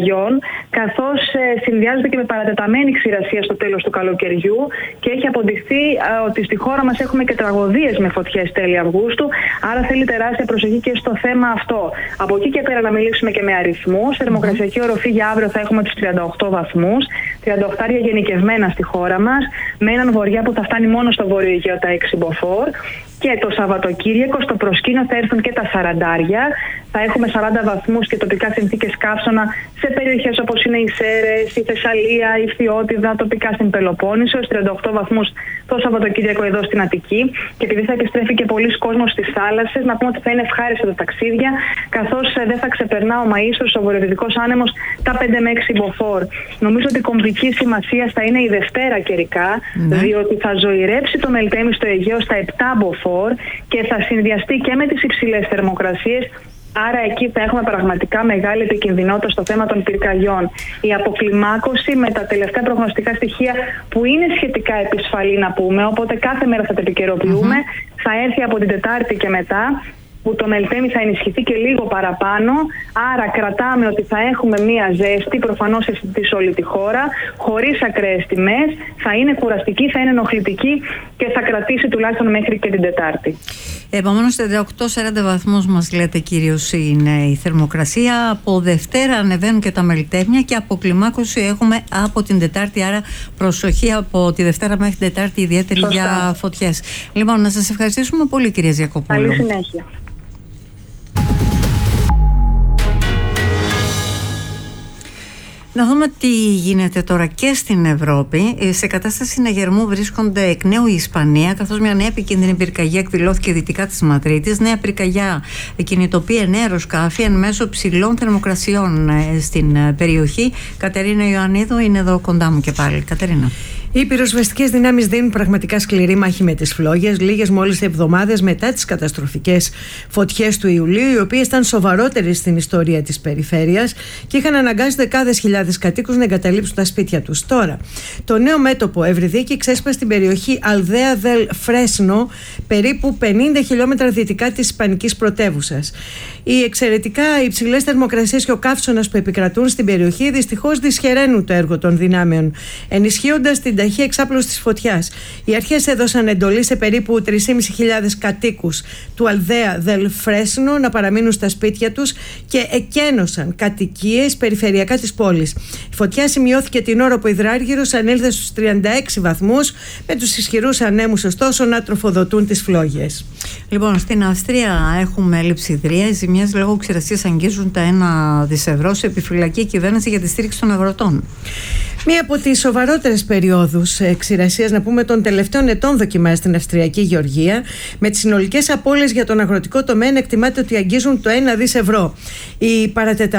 πυρκαγιών, καθώς ε, συνδυάζεται και με παρατεταμένη ξηρασία στο τέλος του καλοκαιριού και έχει αποδειχθεί ε, ότι στη χώρα μας έχουμε και τραγωδίες με φωτιές τέλη Αυγούστου, άρα θέλει τεράστια προσοχή και στο θέμα αυτό. Από εκεί και πέρα να μιλήσουμε και με αριθμούς. Θερμοκρασιακή οροφή για αύριο θα έχουμε τους τριάντα οκτώ βαθμούς, τριάντα οκτώ γενικευμένα στη χώρα μας, με έναν βορειά που θα φτάνει μόνο στο βόρειο Αιγαίο τα έξι μποφόρ. Και το Σαββατοκύριακο στο προσκήνιο θα έρθουν και τα σαραντάρια. Θα έχουμε σαράντα βαθμούς και τοπικά συνθήκες καύσωνα σε περιοχές όπως είναι οι Σέρρες, η Θεσσαλία, η Φθιώτιδα, τοπικά στην Πελοπόννησο, τριάντα οκτώ βαθμούς το Σαββατοκύριακο εδώ στην Αττική. Και επειδή θα επιστρέφει και πολλοί κόσμος στις θάλασσες, να πούμε ότι θα είναι ευχάριστα τα ταξίδια, καθώς δεν θα ξεπερνά ο Μαΐσος, ο βορειοδυτικός άνεμος, τα πέντε με έξι μποφόρ. Νομίζω ότι κομβική σημασία θα είναι η Δευτέρα καιρικά, ναι. διότι θα ζωηρέψει το Μελτέμι στο Αιγαίο στα επτά μποφόρ και θα συνδυαστεί και με τις υψηλές θερμοκρασίες. Άρα εκεί θα έχουμε πραγματικά μεγάλη επικινδυνότητα στο θέμα των πυρκαγιών. Η αποκλιμάκωση με τα τελευταία προγνωστικά στοιχεία που είναι σχετικά επισφαλή να πούμε, οπότε κάθε μέρα θα τα επικαιροποιούμε, mm-hmm. θα έρθει από την Τετάρτη και μετά, που το Μελτέμι θα ενισχυθεί και λίγο παραπάνω, άρα κρατάμε ότι θα έχουμε μία ζέστη, προφανώς σε όλη τη χώρα, χωρίς ακραίες τιμές, θα είναι κουραστική, θα είναι ενοχλητική και θα κρατήσει τουλάχιστον μέχρι και την Τετάρτη. Επομένως, τριάντα οκτώ σαράντα βαθμούς μας λέτε κυρίως είναι η θερμοκρασία. Από Δευτέρα ανεβαίνουν και τα μελτέμια και αποκλιμάκωση έχουμε από την Τετάρτη. Άρα προσοχή από τη Δευτέρα μέχρι την Τετάρτη, ιδιαίτερη Σωστά. για φωτιές. Λοιπόν, να σας ευχαριστήσουμε πολύ, κυρία Ζιακοπούλου. Καλή συνέχεια. Να δούμε τι γίνεται τώρα και στην Ευρώπη. Σε κατάσταση συναγερμού βρίσκονται εκ νέου η Ισπανία, καθώς μια νέα επικίνδυνη πυρκαγιά εκδηλώθηκε δυτικά της Μαδρίτης. Νέα πυρκαγιά κινητοποιεί εννέα αεροσκάφη εν μέσω ψηλών θερμοκρασιών στην περιοχή. Κατερίνα Ιωαννίδου είναι εδώ κοντά μου και πάλι. Κατερίνα. Οι πυροσβεστικές δυνάμεις δίνουν πραγματικά σκληρή μάχη με τις φλόγες, λίγες μόλις εβδομάδες μετά τις καταστροφικές φωτιές του Ιουλίου, οι οποίες ήταν σοβαρότερες στην ιστορία της περιφέρειας και είχαν αναγκάσει δεκάδες χιλιάδες κατοίκους να εγκαταλείψουν τα σπίτια τους. Τώρα, το νέο μέτωπο Ευρυδίκη ξέσπασε στην περιοχή Αλδέα δελ Φρέσνο, περίπου πενήντα χιλιόμετρα δυτικά της ισπανικής πρωτεύουσας. Οι εξαιρετικά υψηλές θερμοκρασίες και ο καύσωνας που επικρατούν στην περιοχή δυστυχώς δυσχεραίνουν το έργο των δυνάμεων, ενισχύοντας την ταχύ εξάπλωση της φωτιάς. Οι αρχές έδωσαν εντολή σε περίπου τρεις χιλιάδες πεντακόσιους κατοίκους του Αλδέα δελ Φρέσνο να παραμείνουν στα σπίτια τους και εκένωσαν κατοικίες περιφερειακά της πόλης. Η φωτιά σημειώθηκε την ώρα που ο υδράργυρος ανήλθε στους τριάντα έξι βαθμούς, με τους ισχυρούς ανέμους ωστόσο να τροφοδοτούν τις φλόγες. Λοιπόν, στην Αυστρία έχουμε λειψιδρία. Οι ζημιές λόγω ξηρασίας αγγίζουν τα ένα δισεκατομμύριο ευρώ. Σε επιφυλακή η κυβέρνηση για τη στήριξη των αγροτών. Μία από τις σοβαρότερες περιόδους ξηρασίας, να πούμε, των τελευταίων ετών δοκιμάζει στην Αυστριακή Γεωργία, με τις συνολικές απώλειες για τον αγροτικό τομέα εκτιμάται ότι αγγίζουν το ένα δισεκατομμύριο ευρώ. Η παρατεταμένη